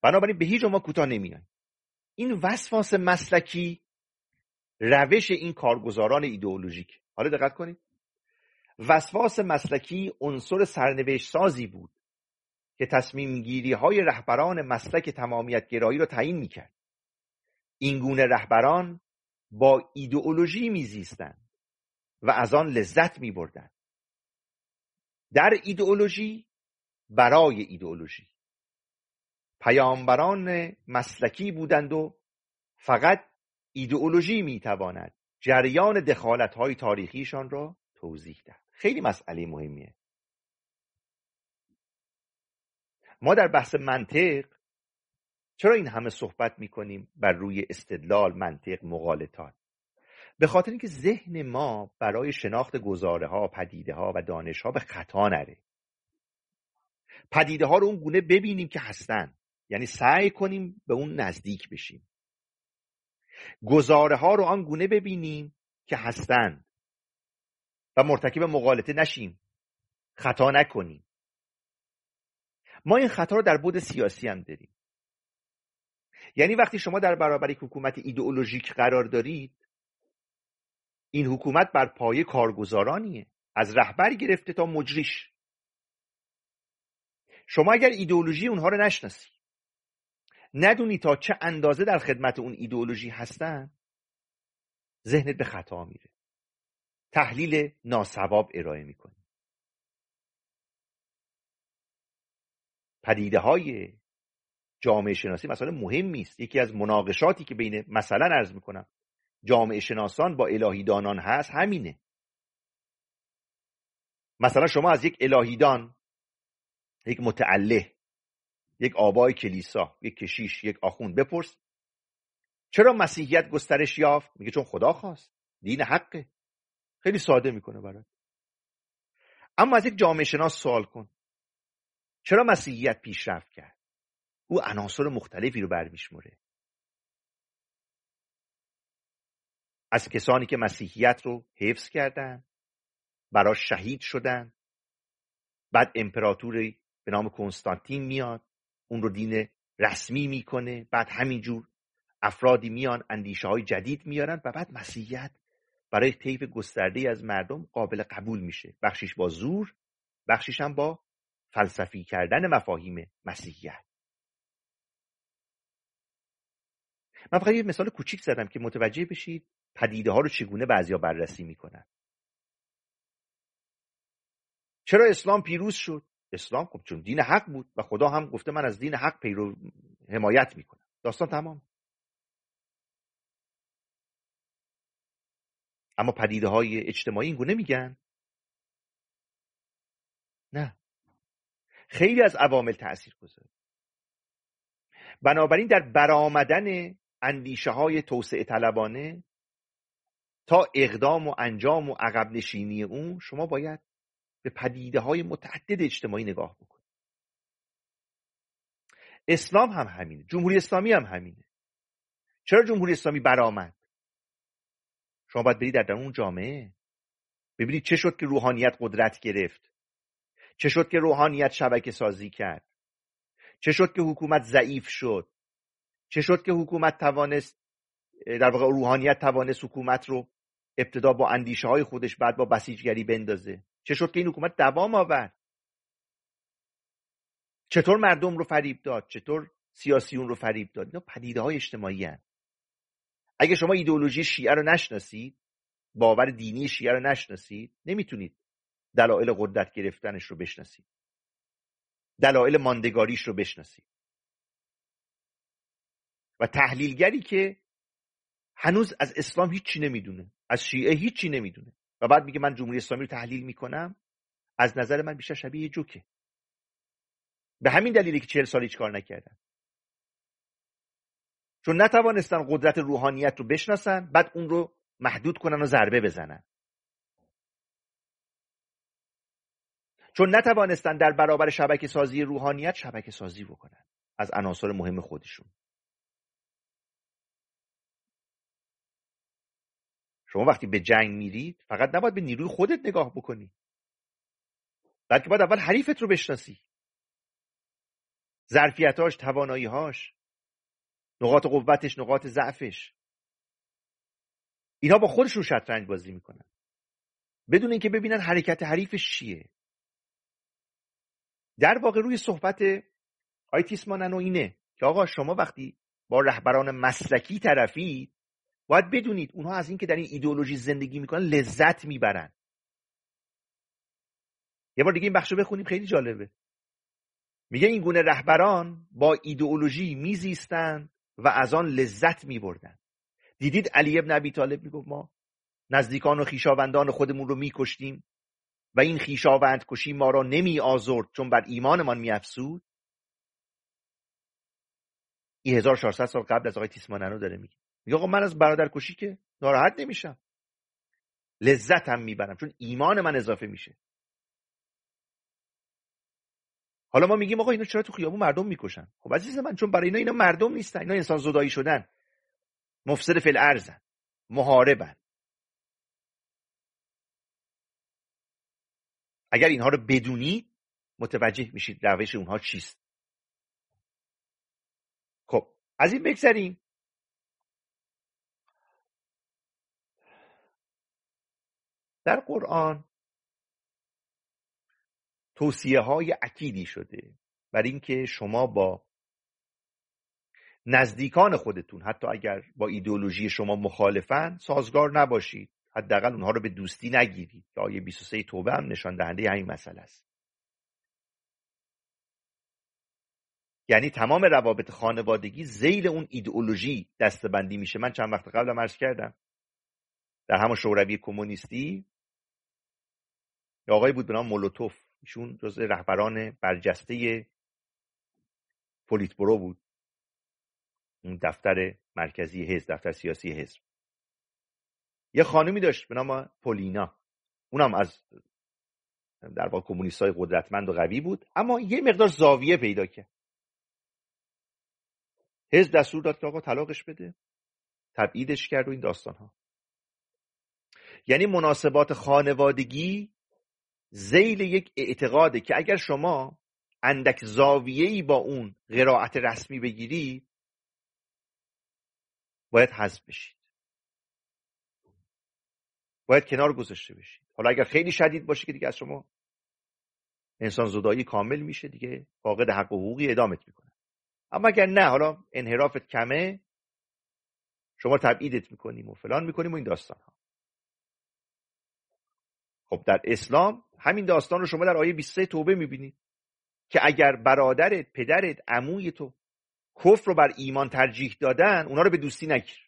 بنابراین به هیچ عنوان کوتاه نمیایم. این وسواس مسلکی روش این کارگزاران ایدئولوژیک. حالا دقت کنید، وسواس مسلکی عنصر سرنوشت سازی بود که تصمیم گیری های رهبران مسلک تمامیت گرایی را تعیین میکرد. این گونه رهبران با ایدئولوژی میزیستند و از آن لذت میبردند. در ایدئولوژی برای ایدئولوژی پیامبران مسلکی بودند و فقط ایدئولوژی میتواند جریان دخالت‌های تاریخیشان را توضیح دهد. خیلی مسئله مهمیه. ما در بحث منطق چرا این همه صحبت میکنیم بر روی استدلال، منطق، مغالطات؟ به خاطر اینکه ذهن ما برای شناخت گزاره‌ها، پدیده‌ها و دانش‌ها به خطا نره. پدیده‌ها رو اون گونه ببینیم که هستن، یعنی سعی کنیم به اون نزدیک بشیم. گزاره‌ها رو آن گونه ببینیم که هستن و مرتکب مغالطه نشیم، خطا نکنیم. ما این خطا رو در بعد سیاسی هم داریم. یعنی وقتی شما در برابر یک حکومت ایدئولوژیک قرار دارید، این حکومت بر پایه کارگزارانیه، از رهبر گرفته تا مجریش. شما اگر ایدئولوژی اونها رو نشناسی، ندونی تا چه اندازه در خدمت اون ایدئولوژی هستن، ذهنت به خطا میره، تحلیل ناصواب ارائه میکنی. پدیده های جامعه شناسی مثلا مهمی است. یکی از مناقشاتی که بین مثلا عرض میکنم جامعه شناسان با الهیدانان هست همینه. مثلا شما از یک الهیدان، یک متعله، یک آبای کلیسا، یک کشیش، یک آخوند بپرس چرا مسیحیت گسترش یافت؟ میگه چون خدا خواست، دین حقه. خیلی ساده میکنه برات. اما از یک جامعه شناس سوال کن چرا مسیحیت پیشرفت کرد؟ او عناصر مختلفی رو برمیشمره. از کسانی که مسیحیت رو حفظ کردن، براش شهید شدن، بعد امپراتوری به نام کنستانتین میاد اون رو دین رسمی میکنه، بعد همینجور افرادی میان اندیشه های جدید میارن و بعد مسیحیت برای طیف گسترده از مردم قابل قبول میشه. بخشیش با زور، بخشیش هم با فلسفی کردن مفاهیم مسیحیت. من فقط یه مثال کوچیک زدم که متوجه بشید پدیده ها رو چگونه بعضیا بررسی میکنن. چرا اسلام پیروز شد؟ اسلام خب چون دین حق بود و خدا هم گفته من از دین حق حمایت میکنم. داستان تمام. اما پدیده های اجتماعی این گونه میگن؟ نه. خیلی از عوامل تأثیر گذاره. بنابراین در برآمدن اندیشه های توسعه طلبانه تا اقدام و انجام و عقب نشینی اون، شما باید به پدیده های متعدد اجتماعی نگاه بکنید. اسلام هم همینه، جمهوری اسلامی هم همینه. چرا جمهوری اسلامی برآمد؟ شما باید برید در اون جامعه ببینید چه شد که روحانیت قدرت گرفت، چه شد که روحانیت شبکه سازی کرد، چه شد که حکومت ضعیف شد، چه شد که حکومت توانست، در واقع روحانیت توانست حکومت رو ابتدا با اندیشه های خودش بعد با بسیجگری بندازه، چه شد که این حکومت دوام آورد، چطور مردم رو فریب داد، چطور سیاسیون رو فریب داد. اینا پدیده های اجتماعی هستند. اگه شما ایدئولوژی شیعه رو نشناسید، باور دینی شیعه رو نشناسید، نمیتونید دلایل قدرت گرفتنش رو بشناسید، دلایل ماندگاریش رو بشناسید. و تحلیلگری که هنوز از اسلام هیچی نمیدونه، از شیعه هیچی نمیدونه و بعد میگه من جمهوری اسلامی رو تحلیل میکنم، از نظر من بیشتر شبیه جوکه. به همین دلیلی که 40 سال هیچ کار نکردن، چون نتوانستن قدرت روحانیت رو بشناسن، بعد اون رو محدود کنن و ضربه بزنن. چون نتوانستن در برابر شبکه سازی روحانیت شبکه سازی بکنن از عناصر مهم خودشون. شما وقتی به جنگ میرید فقط نباید به نیروی خودت نگاه بکنی، بلکه باید اول حریفت رو بشناسی. ظرفیتاش، توانایی‌هاش، نقاط قوتش، نقاط ضعفش. اینا با خودشون شطرنج بازی میکنن بدون اینکه ببینن حرکت حریفش چیه. در واقع روی صحبت آقای تیسمانن و اینه که آقا شما وقتی با رهبران مسلکی طرفید باید بدونید اونها از اینکه در این ایدئولوژی زندگی میکنن لذت میبرن. یه بار دیگه این بخشو بخونیم، خیلی جالبه. میگه این گونه رهبران با ایدئولوژی میزیستند و از آن لذت میبردن. دیدید علی ابن ابی طالب میگفت ما نزدیکان و خویشاوندان خودمون رو میکشتیم و این خویشاوند کشی ما را نمی آزرد چون بر ایمانمان میافزود. این 1400 سال قبل از آقای تیسماننو داره میگه. میگه آقا من از برادر کشی که ناراحت نمیشم، لذت هم میبرم چون ایمان من اضافه میشه. حالا ما میگیم آقا اینا چرا تو خیابون مردم میکشن؟ خب عزیز من چون برای اینا مردم نیستن، اینا انسان زدایی شدن، مفسد فی الارض، محاربن. اگر اینها رو بدونید متوجه میشید روش اونها چیست. خب از این بگذریم. در قرآن توصیه های اکیدی شده برای اینکه شما با نزدیکان خودتون حتی اگر با ایدئولوژی شما مخالفن سازگار نباشید، حداقل اونها رو به دوستی نگیرید که آیه 23 توبه هم نشان دهنده همین مسئله است. یعنی تمام روابط خانوادگی ذیل اون ایدئولوژی دسته‌بندی میشه. من چند وقت قبل عرض کردم در همون شوروی کمونیستی یه آقایی بود به نام مولوتوف، ایشون جزء رهبران برجسته پولیتبرو بود، اون دفتر مرکزی حزب، دفتر سیاسی حزب. یه خانمی داشت به نام پولینا، اونم از در واقع کمونیستای قدرتمند و قوی بود، اما یه مقدار زاویه پیدا کرد. حزب دستور داد که آقا طلاقش بده، تبعیدش کرد و این داستان ها. یعنی مناسبات خانوادگی ذیل یک اعتقاده که اگر شما اندک زاویه‌ای با اون قرائت رسمی بگیری باید حذف بشید، باید کنار گذاشته بشید. حالا اگر خیلی شدید باشه که دیگه از شما انسان زدایی کامل میشه، دیگه فاقد حق و حقوقی اعدامت میکنه. اما اگر نه، حالا انحرافت کمه، شما تبعیدت میکنیم و فلان میکنیم و این داستان ها. خب در اسلام همین داستان رو شما در آیه 23 توبه میبینید که اگر برادرت، پدرت، عموی تو کفر رو بر ایمان ترجیح دادن، اونا رو به دوستی نگیر.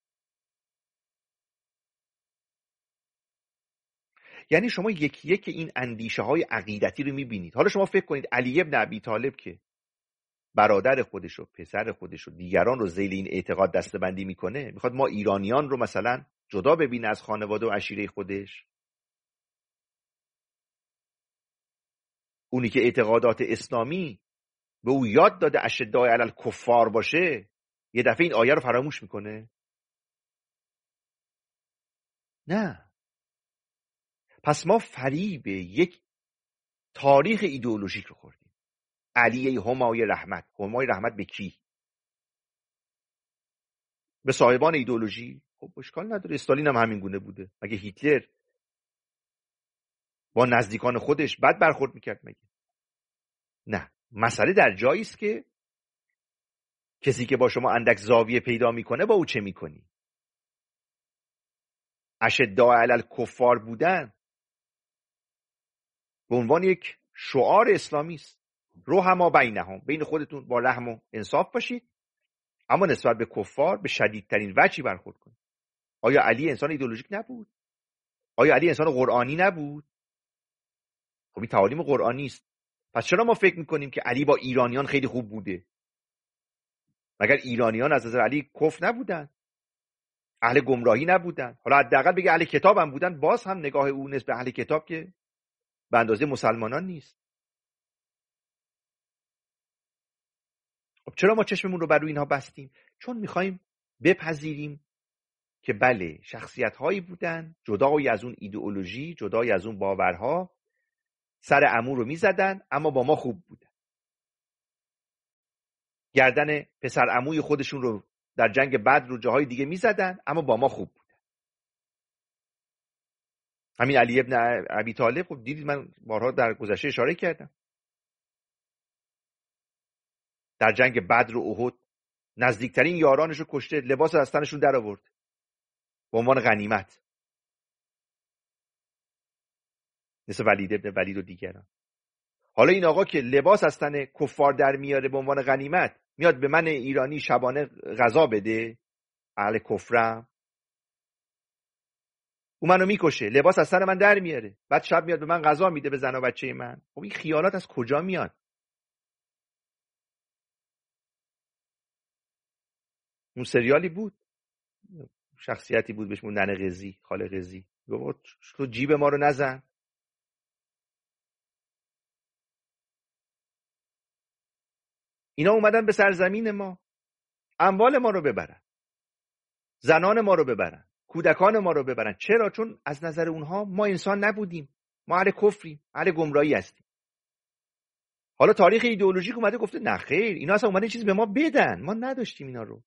یعنی شما یکی یک این اندیشه های عقیدتی رو میبینید. حالا شما فکر کنید علی ابن ابی طالب که برادر خودش و پسر خودش و دیگران رو ذیل این اعتقاد دسته‌بندی میکنه، میخواد ما ایرانیان رو مثلا جدا ببینه از خانواده و عشیره خودش؟ اونی که اعتقادات اسلامی به او یاد داده اشداء علی الکفار باشه، یه دفعه این آیه رو فراموش میکنه؟ نه. پس ما فریب یک تاریخ ایدئولوژیک رو خوردیم. علی همای رحمت. همای رحمت به کی؟ به صاحبان ایدئولوژی. خب اشکال نداره، استالین هم همین گونه بوده. مگه هیتلر با نزدیکان خودش بد برخورد میکرد مگه؟ نه. مسئله در جایی است که کسی که با شما اندک زاویه پیدا میکنه با او چه میکنی؟ اشداء علی الکفار بودن به عنوان یک شعار اسلامی است. رحما بینهم، بین خودتون با رحم و انصاف باشید، اما نسبت به کفار به شدیدترین وجهی برخورد کنید. آیا علی انسان ایدئولوژیک نبود؟ آیا علی انسان قرآنی نبود؟ خب این تعالیم قرآنی است. پس چرا ما فکر میکنیم که علی با ایرانیان خیلی خوب بوده؟ مگر ایرانیان از نظر علی کفر نبودن؟ اهل گمراهی نبودن؟ حالا حداقل بگه اهل کتاب هم بودن، باز هم نگاه او نسبت به اهل کتاب که به اندازه مسلمانان نیست. خب چرا ما چشممون رو بر روی اینها بستیم؟ چون میخوایم بپذیریم که بله شخصیت هایی بودن جدای از اون ایدئولوژی، جدای از اون باورها، سر عمو رو میزدن اما با ما خوب بودن. گردن پسر عموی خودشون رو در جنگ بدر رو جاهای دیگه میزدن، اما با ما خوب بود. همین علی ابن ابی طالب، خب دیدید من بارها در گذشته اشاره کردم، در جنگ بدر و احد نزدیکترین یارانش رو کشته، لباس از تنشون در آورد به عنوان غنیمت، مثل ولید ابن ولید و دیگران. حالا این آقا که لباس از تن کفار در میاره به عنوان غنیمت، میاد به من ایرانی شبانه غذا بده، اهل کفرم، او منو میکشه، لباس از تن من در میاره، بعد شب میاد به من غذا میده، به زن و بچه من. خب این خیالات از کجا میاد؟ اون سریالی بود، شخصیتی بود بهش ننه قزی، خاله قزی، گفت تو جیب ما رو نزن. اینا اومدن به سرزمین ما اموال ما رو ببرن، زنان ما رو ببرن، کودکان ما رو ببرن. چرا؟ چون از نظر اونها ما انسان نبودیم، ما اهل کفریم، اهل گمراهی هستیم. حالا تاریخ ایدئولوژیک اومده گفته نه خیر، اینا اصلا اومدن چیزی به ما بدن، ما نداشتیم اینا رو،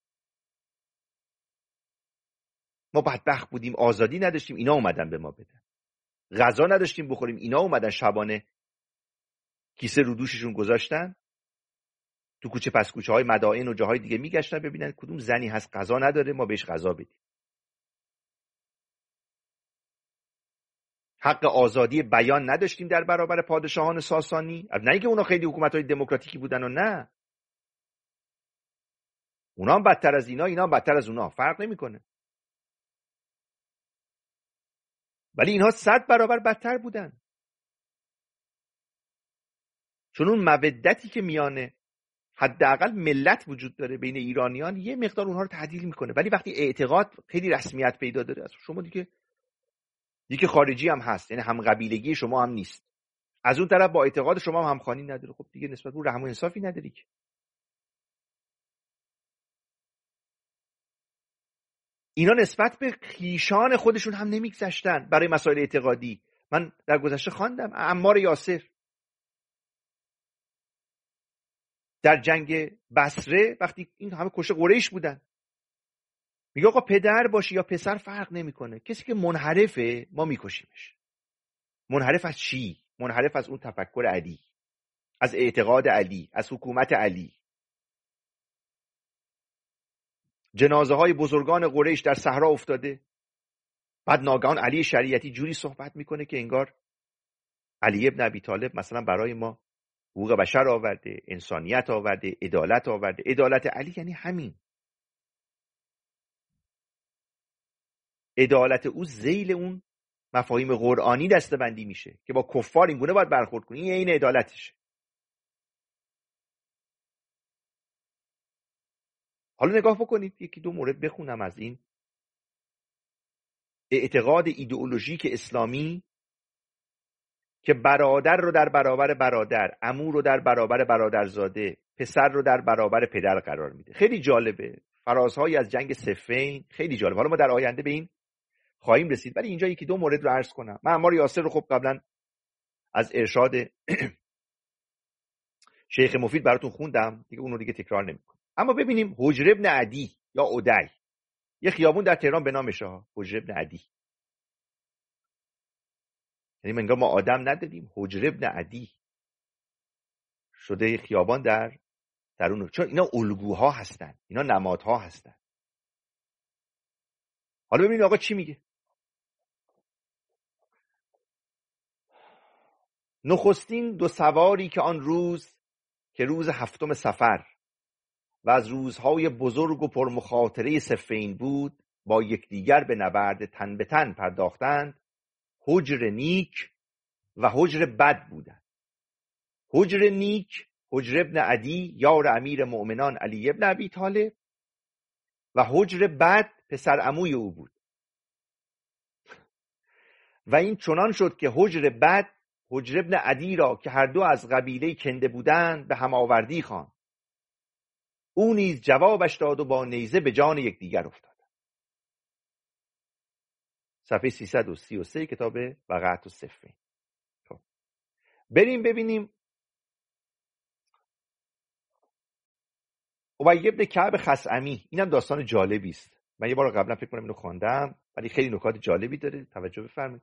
ما بدبخت بودیم، آزادی نداشتیم، اینا اومدن به ما بدن. غذا نداشتیم بخوریم، اینا اومدن شبانه کیسه رو دوششون گذاشتن، تو کوچه پس کوچه های مدائن و جاهای دیگه میگشتن ببینن کدوم زنی هست غذا نداره، ما بهش غذا بدیم. حق آزادی بیان نداشتیم در برابر پادشاهان ساسانی، نه اینکه اونا خیلی حکومت‌های دموکراتیکی بودن و نه، اونا هم بدتر از اینا هم بدتر از اونا، فرق نمیکنه. ولی اینها 100 برابر بدتر بودن، چون اون مودتی که میانه حداقل ملت وجود داره بین ایرانیان یه مقدار اونها رو تعدیل میکنه. ولی وقتی اعتقاد خیلی رسمیت پیدا داره، از شما دیگه خارجی هم هست، یعنی هم قبیلگی شما هم نیست، از اون طرف با اعتقاد شما هم همخوانی نداره، خب دیگه نسبت به رحم و انصافی نداری که. اینا نسبت به خیشان خودشون هم نمیگذشتن برای مسائل اعتقادی. من در گذشته خواندم عمار یاسر در جنگ بصره وقتی این همه کشته قریش بودن، میگه آقا پدر باشی یا پسر فرق نمیکنه، کسی که منحرفه ما میکشیمش. منحرف از چی؟ منحرف از اون تفکر علی، از اعتقاد علی، از حکومت علی. جنازه های بزرگان قریش در صحرا افتاده، بعد ناگهان علی شریعتی جوری صحبت میکنه که انگار علی ابن ابی طالب مثلا برای ما حقوق بشر آورده، انسانیت آورده، عدالت آورده. عدالت علی یعنی همین، عدالت او ذیل اون مفاهیم قرآنی دسته‌بندی میشه که با کفار این گونه باید برخورد کنی، این عدالتشه. حالا نگاه بکنید، یکی دو مورد بخونم از این اعتقاد ایدئولوژیک اسلامی که برادر رو در برابر برادر، عمو رو در برابر برادرزاده، پسر رو در برابر پدر قرار میده. خیلی جالبه، فرازهایی از جنگ صفین خیلی جالبه. حالا ما در آینده به این خواهیم رسید، ولی اینجا یکی دو مورد رو عرض کنم. من عمار یاسر رو خب قبلا از ارشاد شیخ مفید براتون خوندم دیگه، اون رو دیگه تکرار نمیکنم. اما ببینیم حجر ابن عدی یا عدی، یه خیابون در تهران به نامشه حجر ابن عدی، یعنی انگار ما آدم نداریم، حجر ابن عدی شده خیابان در درون، چون اینا الگوها هستن، اینا نمادها هستن. حالا ببینید آقا چی میگه. نخستین دو سواری که آن روز که روز هفتم صفر و از روزهای بزرگ و پرمخاطره صفین بود، با یکدیگر به نبرد تن به تن پرداختند، حجر نیک و حجر بد بودند. حجر نیک حجر ابن عدی یار امیر مؤمنان علی ابن ابی طالب و حجر بد پسر عموی او بود. و این چنان شد که حجر بد حجر ابن عدی را که هر دو از قبیله کنده بودند به هم آوردی خواند. او نیز جوابش داد و با نیزه به جان یکدیگر افتاد. صفحه 333 کتاب وقعت الصفین. خب بریم ببینیم ابی بن کعب خثعمی، اینم داستان جالبی است. من یه بار قبلا فکر کنم اینو خواندم، ولی خیلی نکات جالبی داره، توجه بفرمایید.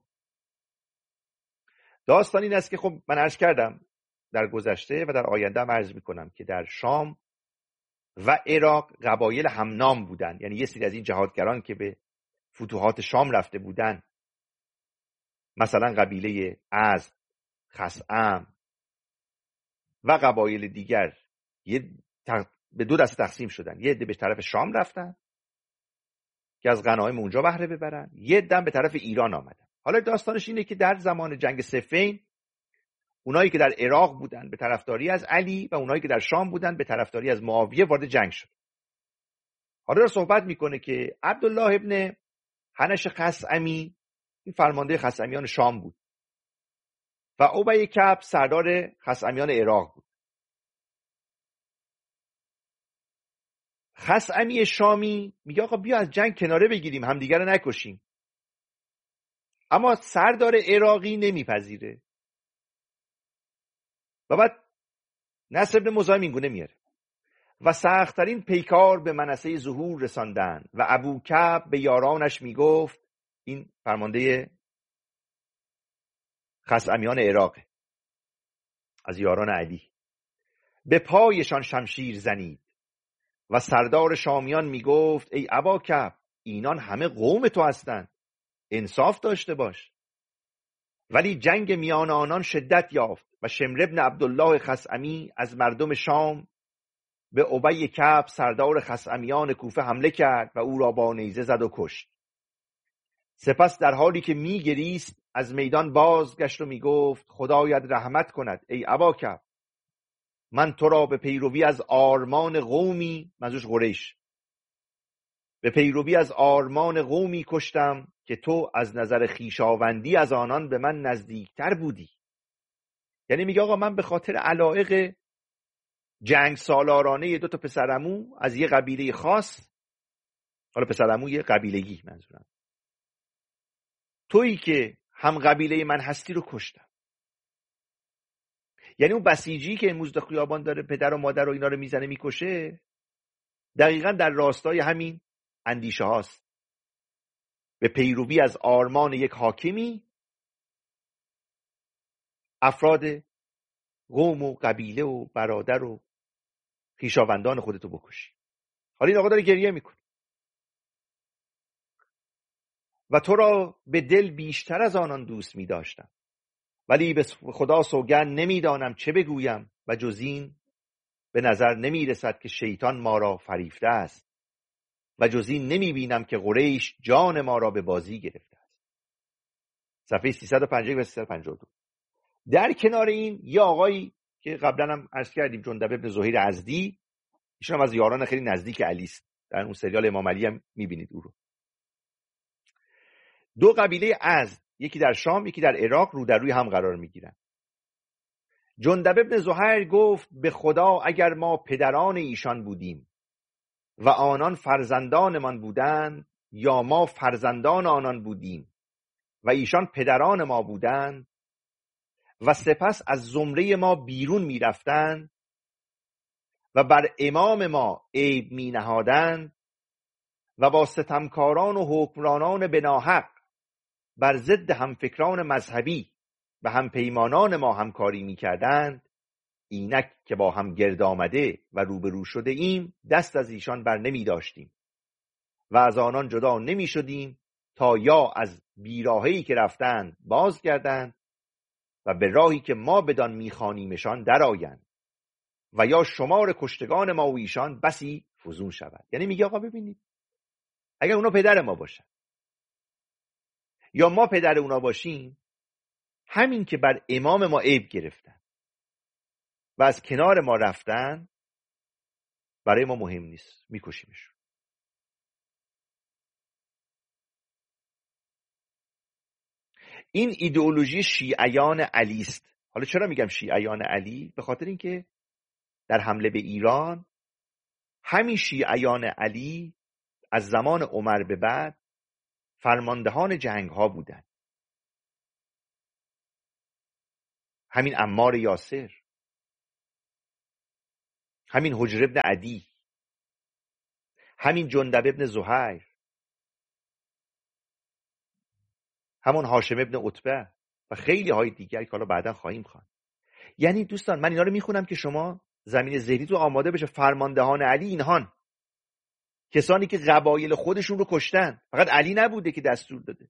داستان این است که خب من عرض کردم در گذشته و در آینده هم عرض میکنم که در شام و عراق قبایل همنام بودن، یعنی یه سری از این جهادگران که به فتوحات شام رفته بودن، مثلا قبیله ازد، خثعم و قبایل دیگر، به دو دسته تقسیم شدن. یه عده به طرف شام رفتن که از غنایم اونجا بهره ببرن، یه عده به طرف ایران آمدن. حالا داستانش اینه که در زمان جنگ صفین، اونایی که در عراق بودن به طرفداری از علی و اونایی که در شام بودن به طرفداری از معاویه وارد جنگ شد. حالا داره صحبت میکنه که عبدالله ابن حنش خثعمی، این فرمانده خثعمیان شام بود و ابی کعب سردار خثعمیان عراق بود. خثعمی شامی میگه آقا بیا از جنگ کناره بگیریم، همدیگر رو نکشیم. اما سردار عراقی نمیپذیره و بعد نصر ابن مزاحم این گونه میاره: و سخت‌ترین پیکار به منصه ظهور رساندن و ابو کعب به یارانش میگفت، این فرمانده خثعمیان عراق از یاران علی، به پایشان شمشیر زنید. و سردار شامیان میگفت ای ابا کعب، اینان همه قوم تو هستند، انصاف داشته باش. ولی جنگ میان آنان شدت یافت و شمر ابن عبدالله خثعمی از مردم شام به ابی کعب سردار خثعمیان کوفه حمله کرد و او را با نیزه زد و کشت. سپس در حالی که میگریست از میدان بازگشت و میگفت خدایت رحمت کند ای ابا کعب، من تو را به پیروی از آرمان قومی، منظورش قریش، به پیروی از آرمان قومی کشتم که تو از نظر خویشاوندی از آنان به من نزدیکتر بودی. یعنی میگه آقا من به خاطر علایق جنگ سالارانه دو تا پسرعمو از یه قبیله خاص، حالا پسرعمو یه قبیلگی منظورم، تویی که هم قبیله من هستی رو کشتم. یعنی اون بسیجی که امروز در خیابان داره پدر و مادر و اینا رو میزنه میکشه، دقیقاً در راستای همین اندیشه هاست. به پیروی از آرمان یک حاکمی افراد قوم و قبیله و برادر و خویشاوندان خودتو بکشی. حالا این آقا داره گریه میکنه: و تو را به دل بیشتر از آنان دوست می‌داشتم، ولی به خدا سوگند نمیدانم چه بگویم و جز این به نظر نمیرسد که شیطان ما را فریفته است و جز این نمیبینم که قریش جان ما را به بازی گرفته است. صفحه 350 و 352. در کنار این یه آقایی که قبلا هم عرض کردیم، جندب بن زهیر ازدی، ایشون هم از یاران خیلی نزدیک علی است، در اون سریال امام علی هم میبینید او رو. دو قبیله ازد، یکی در شام یکی در عراق، رو در روی هم قرار میگیرن. جندب بن زهیر گفت به خدا اگر ما پدران ایشان بودیم و آنان فرزندانمان بودند، یا ما فرزندان آنان بودیم و ایشان پدران ما بودند و سپس از زمره ما بیرون می رفتند و بر امام ما عیب می نهادند و با ستمکاران و حکمرانان بناحق بر ضد همفکران مذهبی و همپیمانان ما همکاری می کردند، اینک که با هم گرد آمده و روبرو شده ایم دست از ایشان بر نمی داشتیم و از آنان جدا نمی شدیم تا یا از بیراهی که رفتند بازگردند و به راهی که ما بدان میخوانیمشان درآیند و یا شمار کشتگان ما و ایشان بسی فزون شود. یعنی میگه آقا ببینید، اگر اونا پدر ما باشن یا ما پدر اونا باشیم، همین که بر امام ما عیب گرفتن و از کنار ما رفتن برای ما مهم نیست، میکشیمشون. این ایدئولوژی شیعیان علی است. حالا چرا میگم شیعیان علی؟ به خاطر اینکه در حمله به ایران همین شیعیان علی از زمان عمر به بعد فرماندهان جنگ ها بودند. همین عمار یاسر، همین حجر ابن عدی، همین جندب ابن زهیر، همون هاشم ابن عتبه و خیلی های دیگر که حالا بعدا خواهیم خواند. یعنی دوستان من اینا رو میخونم که شما زمین ذهنی تو آماده بشه. فرماندهان علی اینهان، کسانی که قبایل خودشون رو کشتن. فقط علی نبوده که دستور داده،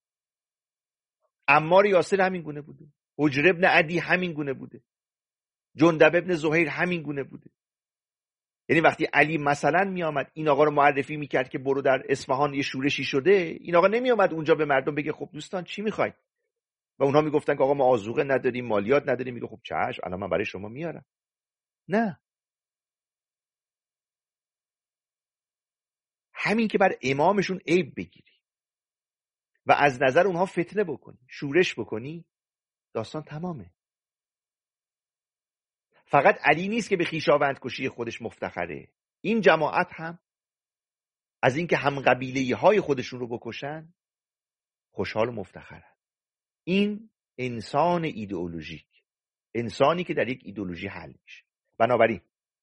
عمار یاسر همین گونه بوده، حجر ابن عدی همین گونه بوده، جندب ابن زهیر همین گونه بوده. یعنی وقتی علی مثلا می آمد این آقا رو معرفی میکرد که برو در اصفهان یه شورشی شده، این آقا نمی آمد اونجا به مردم بگه خب دوستان چی میخواید، و اونها میگفتن که آقا ما آذوقه نداریم، مالیات نداریم. میگه خب چشم الان من برای شما میارم. نه، همین که بر امامشون عیب بگیری و از نظر اونها فتنه بکنی، شورش بکنی، داستان تمامه. فقط علی نیست که به خویشاوند کشی خودش مفتخره، این جماعت هم از اینکه هم قبیله‌ای های خودشون رو بکشن خوشحال و مفتخرن. این انسان ایدئولوژیک، انسانی که در یک ایدئولوژی حل میشه. بنابراین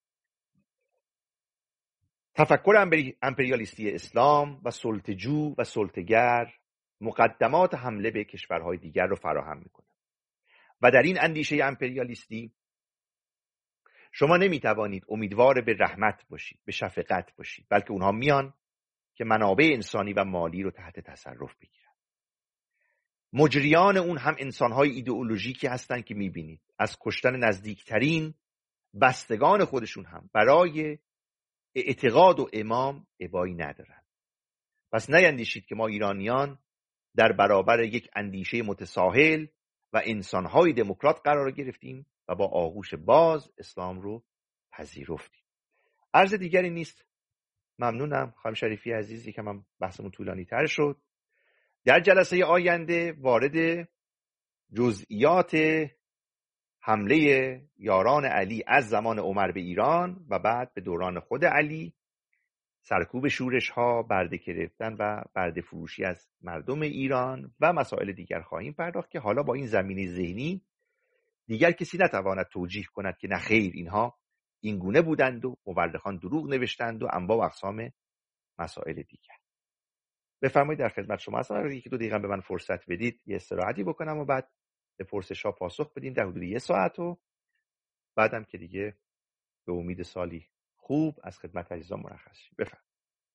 تفکر امپریالیستی اسلام و سلطه‌جو و سلطه‌گر مقدمات حمله به کشورهای دیگر رو فراهم میکنه و در این اندیشه امپریالیستی شما نمیتوانید امیدوار به رحمت باشید، به شفقت باشید، بلکه اونها میان که منابع انسانی و مالی رو تحت تصرف بگیرن. مجریان اون هم انسانهای ایدئولوژیکی هستن که میبینید از کشتن نزدیکترین بستگان خودشون هم برای اعتقاد و امام ابایی ندارن. پس نیندیشید که ما ایرانیان در برابر یک اندیشه متساهل و انسانهای دموکرات قرار گرفتیم و با آغوش باز اسلام رو پذیرفتیم. عرض دیگری نیست. ممنونم خانم شریفی عزیز، یکم هم بحثمون طولانی تر شد. در جلسه آینده وارد جزئیات حمله یاران علی از زمان عمر به ایران و بعد به دوران خود علی، سرکوب شورش ها، برده گرفتن و برده فروشی از مردم ایران و مسائل دیگر خواهیم پرداخت که حالا با این زمینه ذهنی دیگر کسی نتواند توجیه کند که نه خیر اینها این گونه بودند و مورخان دروغ نوشتند و انواع و اقسام مسائل دیگر. بفرمایید در خدمت شما هستم. اگر یک دو دقیقه به من فرصت بدید یه استراحتی بکنم و بعد به پرسش‌ها پاسخ بدیم در حدود 1 ساعت و بعدم که دیگه به امید سالی خوب از خدمت عزیزان مرخص شیم. بفرمایید.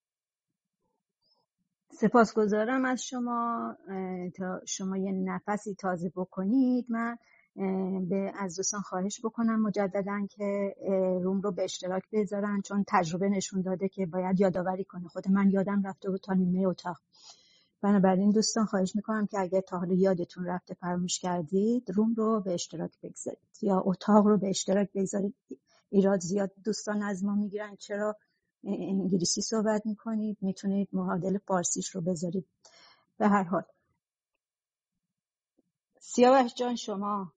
سپاسگزارم از شما. تا شما یه نفسی تازه بکنید من از دوستان خواهش بکنم مجددا که روم رو به اشتراک بذارن، چون تجربه نشون داده که باید یادآوری کنه. خود من یادم رفته بود تا نیمه اتاق. بنابراین دوستان خواهش میکنم که اگر تا حالا یادتون رفته فراموش کردید روم رو به اشتراک بگذارید یا اتاق رو به اشتراک بگذارید. ایراد زیاد دوستان از ما میگیرن چرا انگلیسی صحبت میکنید، میتونید معادل فارسیش رو بذارید. به هر حال سیاوش جان شما.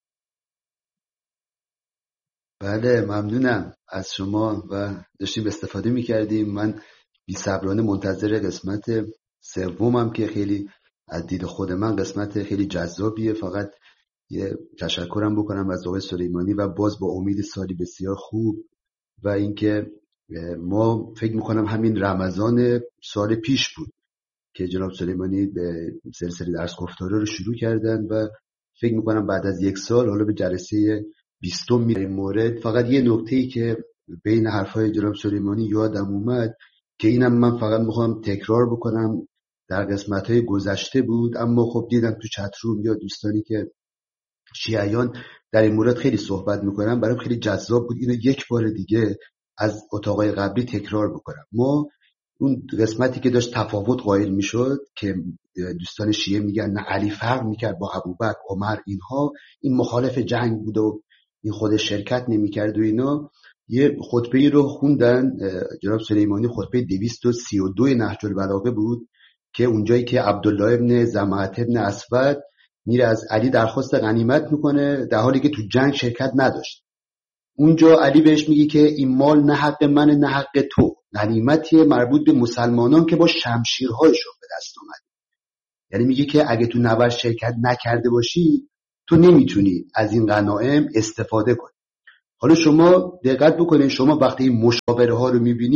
بله ممنونم از شما و داشتیم استفاده میکردیم. من بی‌صبرانه منتظر قسمت سومم که خیلی از دید خود من قسمت خیلی جذابیه. فقط یه تشکرم بکنم از آقای سلیمانی و باز با امید سالی بسیار خوب و اینکه ما فکر میکنم همین رمضان سال پیش بود که جناب سلیمانی به سلسله درس گفتاره رو شروع کردن و فکر میکنم بعد از 1 سال حالا به جلسه 20 میره این مورد. فقط یه نکته‌ای که بین حرفای جناب سلیمانی یادم اومد که اینم من فقط میخوام تکرار بکنم، در قسمت‌های گذشته بود اما خب دیدم تو چت روم یا دوستانی که شیعیان در این مورد خیلی صحبت میکنن، برام خیلی جذاب بود اینو یک بار دیگه از اتاقای قبلی تکرار بکنم. ما اون قسمتی که داشت تفاوت قائل میشد که دوستان شیعه میگن نه علی فرق میکرد با ابوبکر، عمر، اینها این مخالف جنگ بود و این خودش شرکت نمیکرد و اینا، یه خطبه‌ای رو خوندن جناب سلیمانی، خطبه 232 نهج البلاغه بود که اونجایی که عبدالله ابن زمعة ابن اسود میره از علی درخواست غنیمت میکنه در حالی که تو جنگ شرکت نداشت. اونجا علی بهش میگه که این مال نه حق من نه حق تو، غنیمتی مربوط به مسلمانان که با شمشیرهایشون به دست اومد. یعنی میگه که اگه تو نبرد شرکت نکرده باشی تو نمیتونی از این غنایم استفاده کنی. حالا شما دقت بکنید، شما وقتی این مشاوره ها رو میبینید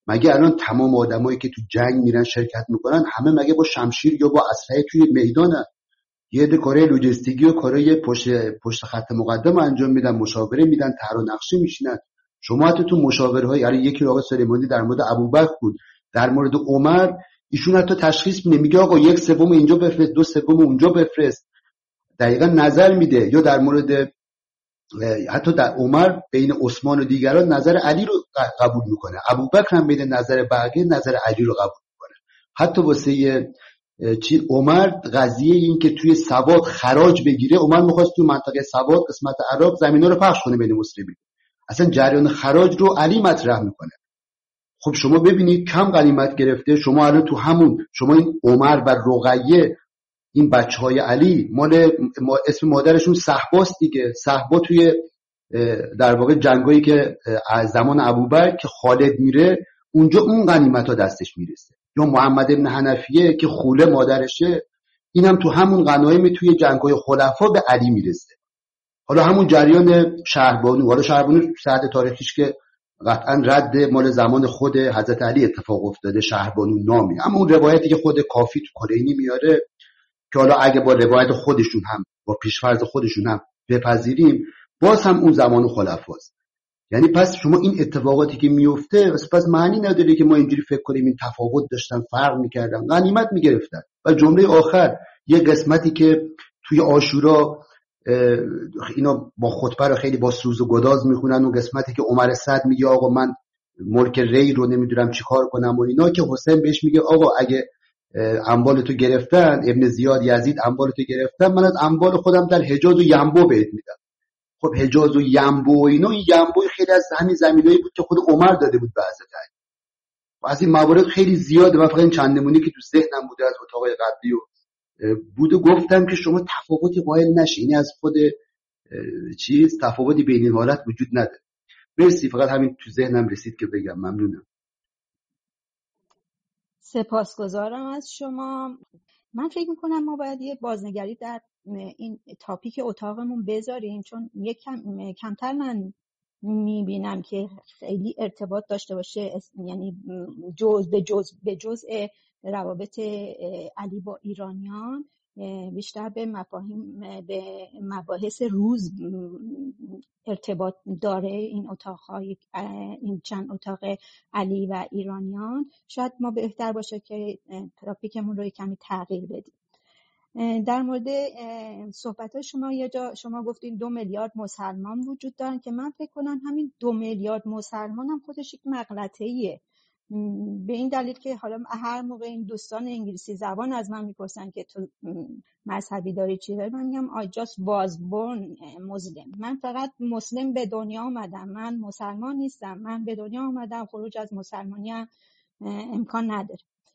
مگه الان تمام آدمایی که تو جنگ میرن شرکت میکنن همه مگه با شمشیر یا با اسلحه توی میدانن؟ یه عده کارهای لوجستیکی و کارهای پشت خط مقدم انجام میدن، مشاوره میدن، طرح و نقشه میشینن. شما حتی تو مشاورهای، یعنی یکی آقای سلیمانی در مورد ابوبکر بود، در مورد عمر ایشون حتی تشخیص میده، میگه آقا 1/3 اینجا بفرست، 2/3 اونجا بفرست، دقیقاً نظر میده. یا در مورد حتی در عمر بین عثمان و دیگران نظر علی رو قبول میکنه، ابوبکر هم بین نظر بقیه نظر علی رو قبول میکنه. حتی واسه عمر قضیه این که توی سواد خراج بگیره، عمر میخواست توی منطقه سواد قسمت عراق زمینا رو پخش کنه بین مسلمین، اصلا جریان خراج رو علی مطرح میکنه. خب شما ببینید کم غنیمت گرفته، شما الان تو همون، شما این عمر و رقیه، این بچهای علی مال اسم مادرشون صحباست دیگه. صحبا توی در واقع جنگایی که از زمان ابوبکر که خالد میره اونجا اون غنیمت ها دستش میرسه. یا محمد ابن حنفیه که خوله مادرشه، اینم تو همون غنایم توی جنگای خلفا به علی میرسه. حالا همون جریان شهربانو، حالا شهربانو سند تاریخیش که قطعا رد مال زمان خود حضرت علی اتفاق افتاده، شهربانو نامی، اما اون روایتی که خود کافی تو کلینی میاره که حالا اگه با روایت خودشون هم با پیشفرض خودشون هم بپذیریم، باز هم اون زمان خلفاست. یعنی پس شما این اتفاقاتی که میفته پس معنی نداره که ما اینجوری فکر کنیم این تفاوت داشتن، فرق میکردن، غنیمت میگرفتن. و جمله آخر یه قسمتی که توی عاشورا اینا با خطبه رو خیلی با سوز و گداز میخونن، اون قسمتی که عمر سعد میگه آقا من ملک ری رو نمیدونم چیکار کنم و اینا، که حسین بهش میگه آقا اگه اموال تو گرفتن، ابن زیاد یزید اموال تو گرفتن، من از اموال خودم در حجاز و ینبو بهت میدم. خب حجاز و ینبو و اینا، این ینبو خیلی از همین زمینایی بود که خود عمر داده بود به حضرت علی. و از این موارد خیلی زیاده، من فقط این چند نمونه که تو ذهنم بوده از اتاقای قبلی و بوده گفتم که شما تفاوتی قائل نشین. این از خود تفاوتی بین این حالت وجود نداره. مرسی، فقط همین تو ذهنم رسید که بگم. ممنونم. سپاسگزارم از شما. من فکر میکنم ما باید یه بازنگری در این تاپیک اتاقمون بذاریم، چون کمتر من میبینم که خیلی ارتباط داشته باشه، یعنی به جزء روابط علی با ایرانیان، بیشتر به مباحث روز ارتباط داره این اتاق‌های، این چند اتاق علی و ایرانیان. شاید ما بهتر باشه که تاپیکمون رو کمی تغییر بدیم. در مورد صحبت شما یه جا شما گفتین 2 میلیارد مسلمان وجود دارن، که من فکر کنم همین 2 میلیارد مسلمان هم خودش یک مغلطه‌ایه، به این دلیل که حالا هر موقع این دوستان انگلیسی زبان از من میپرسن که تو مذهبی داری چی داری، من میگم I just was born Muslim. من فقط مسلم به دنیا آمدم، من مسلمان نیستم. من به دنیا آمدم، خروج از مسلمانی هم امکان نداره.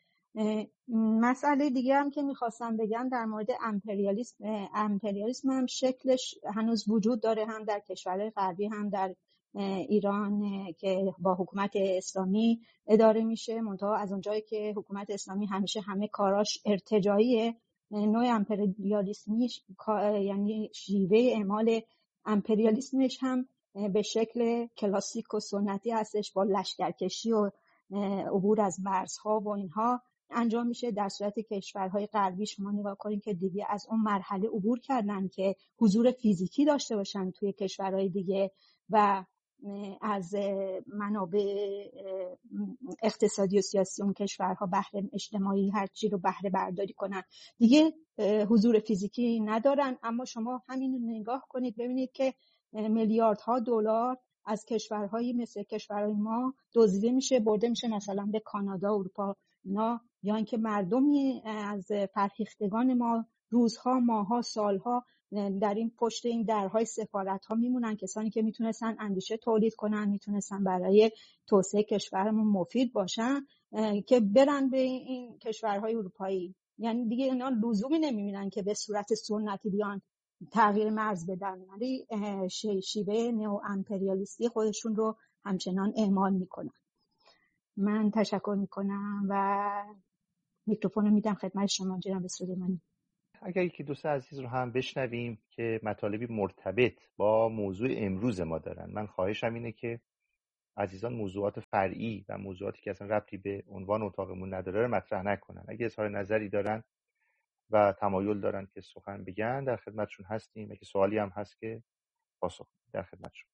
مسئله دیگه هم که میخواستم بگم در مورد امپریالیسم هم شکلش هنوز وجود داره، هم در کشورهای غربی هم در ایران که با حکومت اسلامی اداره میشه. منتها از اونجایی که حکومت اسلامی همیشه همه کاراش ارتجاعیه، نوع امپریالیسمیش یعنی شیوه اعمال امپریالیسمش هم به شکل کلاسیک و سنتی هستش، با لشکرکشی و عبور از مرزها و اینها انجام میشه. در صورت کشورهای غربی شما نگاه کنید که دیگه از اون مرحله عبور کردن که حضور فیزیکی داشته باشن توی کشورهای دیگه و از منابع اقتصادی و سیاسی اون کشورها بهره اجتماعی هر چی رو بهره برداری کنن، دیگه حضور فیزیکی ندارن. اما شما همین رو نگاه کنید ببینید که میلیاردها دلار از کشورهایی مثل کشورهای ما دزدیده میشه، برده میشه مثلا به کانادا، اروپا اینا، یا اینکه مردمی از فرهیختگان ما روزها، ماهها، سالها در این پشت این درهای سفارت‌ها میمونن، کسانی که میتونستن اندیشه تولید کنن، میتونستن برای توسعه کشورمون مفید باشن، که برن به این کشورهای اروپایی. یعنی دیگه اینا لزومی نمیبینن که به صورت سنتی بیان تغییر مرز بدن، ولی شیوه نئو امپریالیستی خودشون رو همچنان اعمال میکنن. من تشکر میکنم و میکروفون رو میدم خدمت شما جناب سلیمانی. اگر یکی دوست عزیز رو هم بشنویم که مطالبی مرتبط با موضوع امروز ما دارن. من خواهشم اینه که عزیزان موضوعات فرعی و موضوعاتی که اصلا ربطی به عنوان اتاقمون نداره رو مطرح نکنن. اگه اظهار نظری دارن و تمایل دارن که سخن بگن در خدمتشون هستیم. اگه سوالی هم هست که پاسخ در خدمتشون.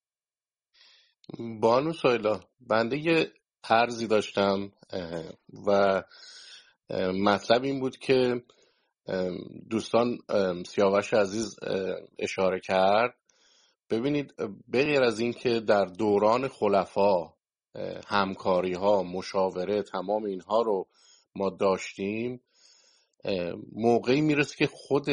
بانو سایلا، بنده یه عرضی داشتم و مطلب این بود که دوستان سیاوش عزیز اشاره کرد. ببینید، بغیر از این که در دوران خلفا همکاری ها، مشاوره، تمام اینها رو ما داشتیم، موقعی میرسه که خود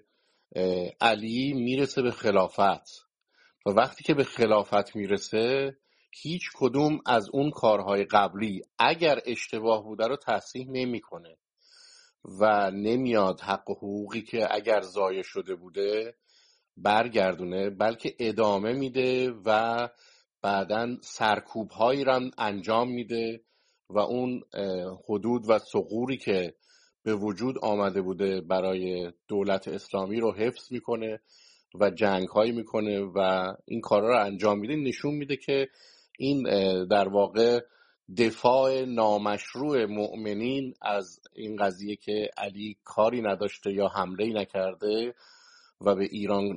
علی میرسه به خلافت و وقتی که به خلافت میرسه هیچ کدوم از اون کارهای قبلی اگر اشتباه بوده رو تصحیح نمیکنه و نمیاد حق و حقوقی که اگر ضایع شده بوده برگردونه، بلکه ادامه میده و بعدن سرکوب هایی را انجام میده و اون حدود و ثغوری که به وجود آمده بوده برای دولت اسلامی رو حفظ میکنه و جنگ هایی میکنه و این کارا رو انجام میده. نشون میده که این در واقع دفاع نامشروع مؤمنین از این قضیه که علی کاری نداشته یا حمله نکرده و به ایران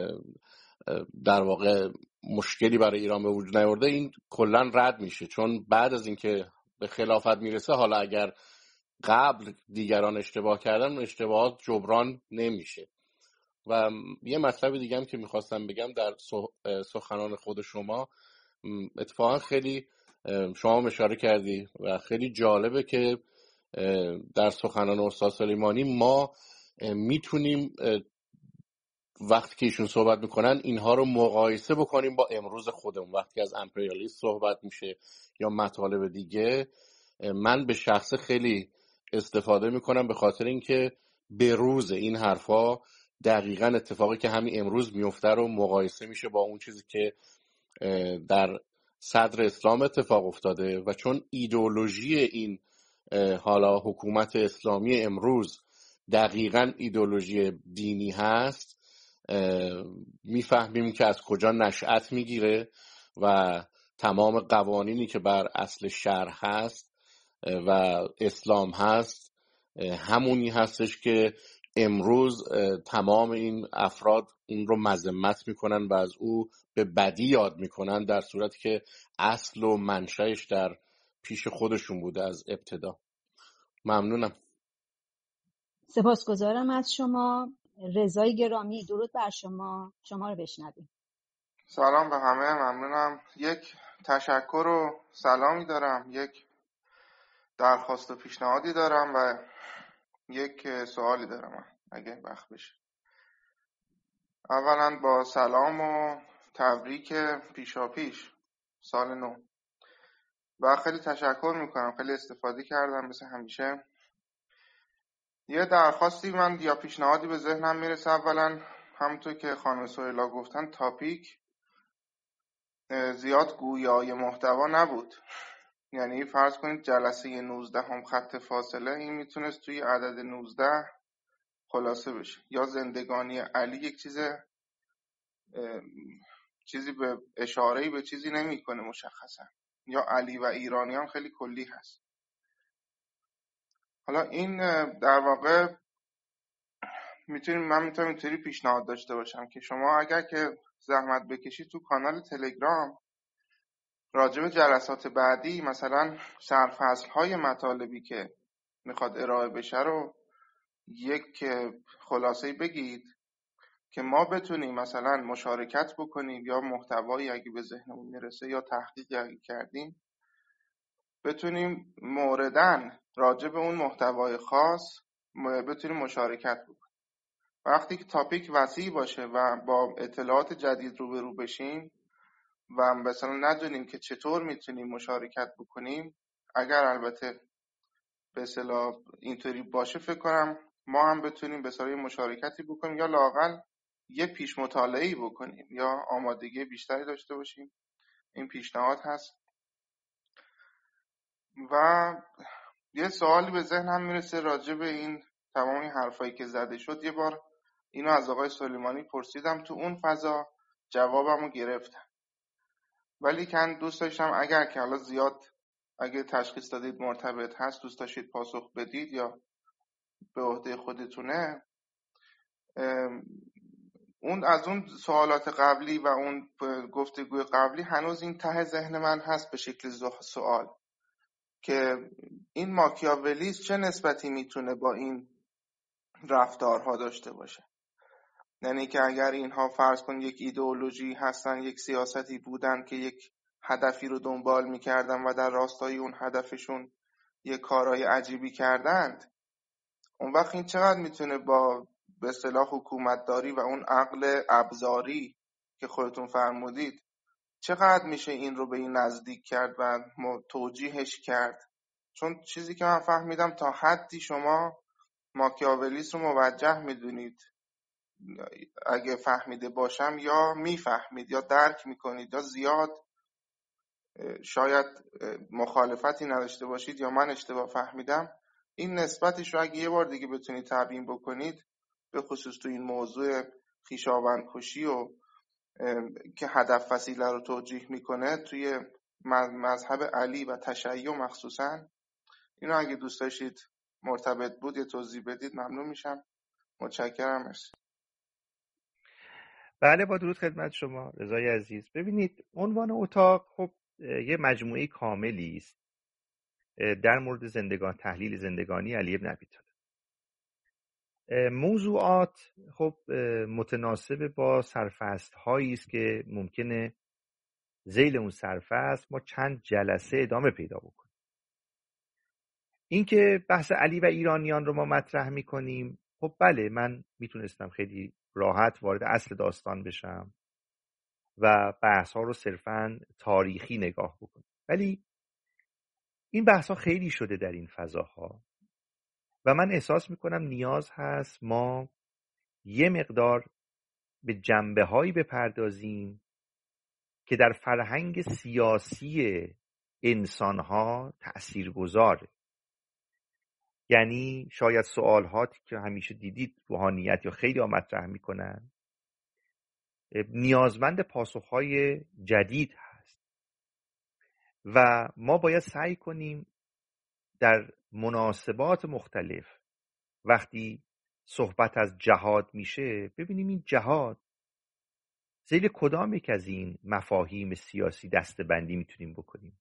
در واقع مشکلی برای ایران به وجود نیاورده، این کلا رد میشه. چون بعد از اینکه به خلافت میرسه، حالا اگر قبل دیگران اشتباه کردن، اون اشتباهات جبران نمیشه. و یه مطلب دیگه هم که میخواستم بگم در سخنان خود شما، اتفاقا خیلی شما اشاره کردی و خیلی جالبه که در سخنان استاد سلیمانی ما میتونیم وقتی که ایشون صحبت میکنن اینها رو مقایسه بکنیم با امروز خودمون. وقتی از امپریالیسم صحبت میشه یا مطالب دیگه، من به شخص خیلی استفاده میکنم به خاطر اینکه به روز این حرفا دقیقاً اتفاقی که همین امروز میفته رو مقایسه میشه با اون چیزی که در صدر اسلام اتفاق افتاده. و چون ایدئولوژی این حالا حکومت اسلامی امروز دقیقاً ایدئولوژی دینی هست، میفهمیم که از کجا نشأت میگیره و تمام قوانینی که بر اصل شرع هست و اسلام هست همونی هستش که امروز تمام این افراد اون رو مذمت میکنن و از او به بدی یاد میکنن، در صورتی که اصل و منشأش در پیش خودشون بوده از ابتدا. ممنونم. سپاسگزارم از شما. رضای گرامی، درود بر شما. شما رو بشنویم. سلام به همه، ممنونم. یک تشکر و سلامی دارم، یک درخواست و پیشنهادی دارم و یک سوالی دارم اگه وقت بشه. اولا با سلام و تبریک پیشاپیش سال نو و خیلی تشکر میکنم، خیلی استفاده کردم مثل همیشه. یه درخواستی من یا پیشنهادی به ذهنم میرسه. اولا همونطور که خانم سهیلا گفتن، تاپیک زیاد گویای محتوا نبود. یعنی فرض کنید جلسه 19 هم خط فاصله، این میتونست توی عدد 19 خلاصه بشه. یا زندگانی علی یک چیزی به اشاره‌ای به چیزی نمیکنه مشخصا، یا علی و ایرانیان خیلی کلی هست. حالا این در واقع من میتونم اینطوری پیشنهاد داشته باشم که شما اگر که زحمت بکشید تو کانال تلگرام راجع به جلسات بعدی مثلا سرفصل‌های مطالبی که میخواد ارائه بشه رو یک خلاصه‌ای بگید که ما بتونیم مثلا مشارکت بکنیم، یا محتوایی اگه به ذهنمون میرسه یا تحقیقی اگه کردیم بتونیم مورداً راجع به اون محتوای خاص بتونیم مشارکت بکنیم. وقتی که تاپیک وسیع باشه و با اطلاعات جدید روبرو بشیم و مثلا ندونیم که چطور میتونیم مشارکت بکنیم، اگر البته به اصطلاح اینطوری باشه، فکر کنم ما هم بتونیم به اصطلاح مشارکتی بکنیم یا لااقل یه پیش مطالعه‌ای بکنیم یا آمادگی بیشتری داشته باشیم. این پیشنهاد هست. و یه سوالی به ذهنم میرسه راجع به این تمام این حرفایی که زده شد. یه بار اینو از آقای سلیمانی پرسیدم، تو اون فضا جوابمو گرفتم. ولی کن دوست داشتم اگر که حالا زیاد اگه تشخیص دادید مرتبط هست دوست داشتید پاسخ بدید یا به عهده خودتونه، اون از اون سوالات قبلی و اون گفتگوی قبلی هنوز این ته ذهن من هست به شکل سوال که این ماکیاولیست چه نسبتی میتونه با این رفتارها داشته باشه. یعنی که اگر اینها فرض کن یک ایدئولوژی هستن، یک سیاستی بودن که یک هدفی رو دنبال میکردن و در راستای اون هدفشون یک کارهای عجیبی کردند، اون وقت این چقدر میتونه با به اصطلاح حکومتداری و اون عقل ابزاری که خودتون فرمودید چقدر میشه این رو به این نزدیک کرد و توجیهش کرد؟ چون چیزی که من فهمیدم تا حدی شما ماکیاولیست رو موجه میدونید، اگه فهمیده باشم یا میفهمید یا درک میکنید یا زیاد شاید مخالفتی نداشته باشید یا من اشتباه فهمیدم. این نسبتش رو اگه یه بار دیگه بتونید تبیین بکنید، به خصوص تو این موضوع خویشاوند کشی و که هدف وسیله رو توجیه میکنه توی مذهب علی و تشیع مخصوصا، اینو اگه دوست داشتید مرتبط بود یه توضیح بدید ممنون میشم. متشکرم. مرسی. بله، با درود خدمت شما رضای عزیز. ببینید عنوان اتاق خب یه مجموعه کاملی است در مورد تحلیل زندگانی علی بن ابی طالب. موضوعات خب متناسب با سرفصل هایی است که ممکنه ذیل اون سرفصل ما چند جلسه ادامه پیدا بکنیم. اینکه بحث علی و ایرانیان رو ما مطرح میکنیم، خب بله، من میتونستم خیلی راحت وارد اصل داستان بشم و بحث ها رو صرفاً تاریخی نگاه بکنم، ولی این بحث ها خیلی شده در این فضاها و من احساس میکنم نیاز هست ما یه مقدار به جنبه هایی بپردازیم که در فرهنگ سیاسی انسان ها تأثیر گذاره. یعنی شاید سوالهاتی که همیشه دیدید روحانیت یا خیلی ها مطرح میکنن نیازمند پاسخهای جدید هست و ما باید سعی کنیم در مناسبات مختلف وقتی صحبت از جهاد میشه ببینیم این جهاد ذیل کدام یک از این مفاهیم سیاسی دسته‌بندی میتونیم بکنیم.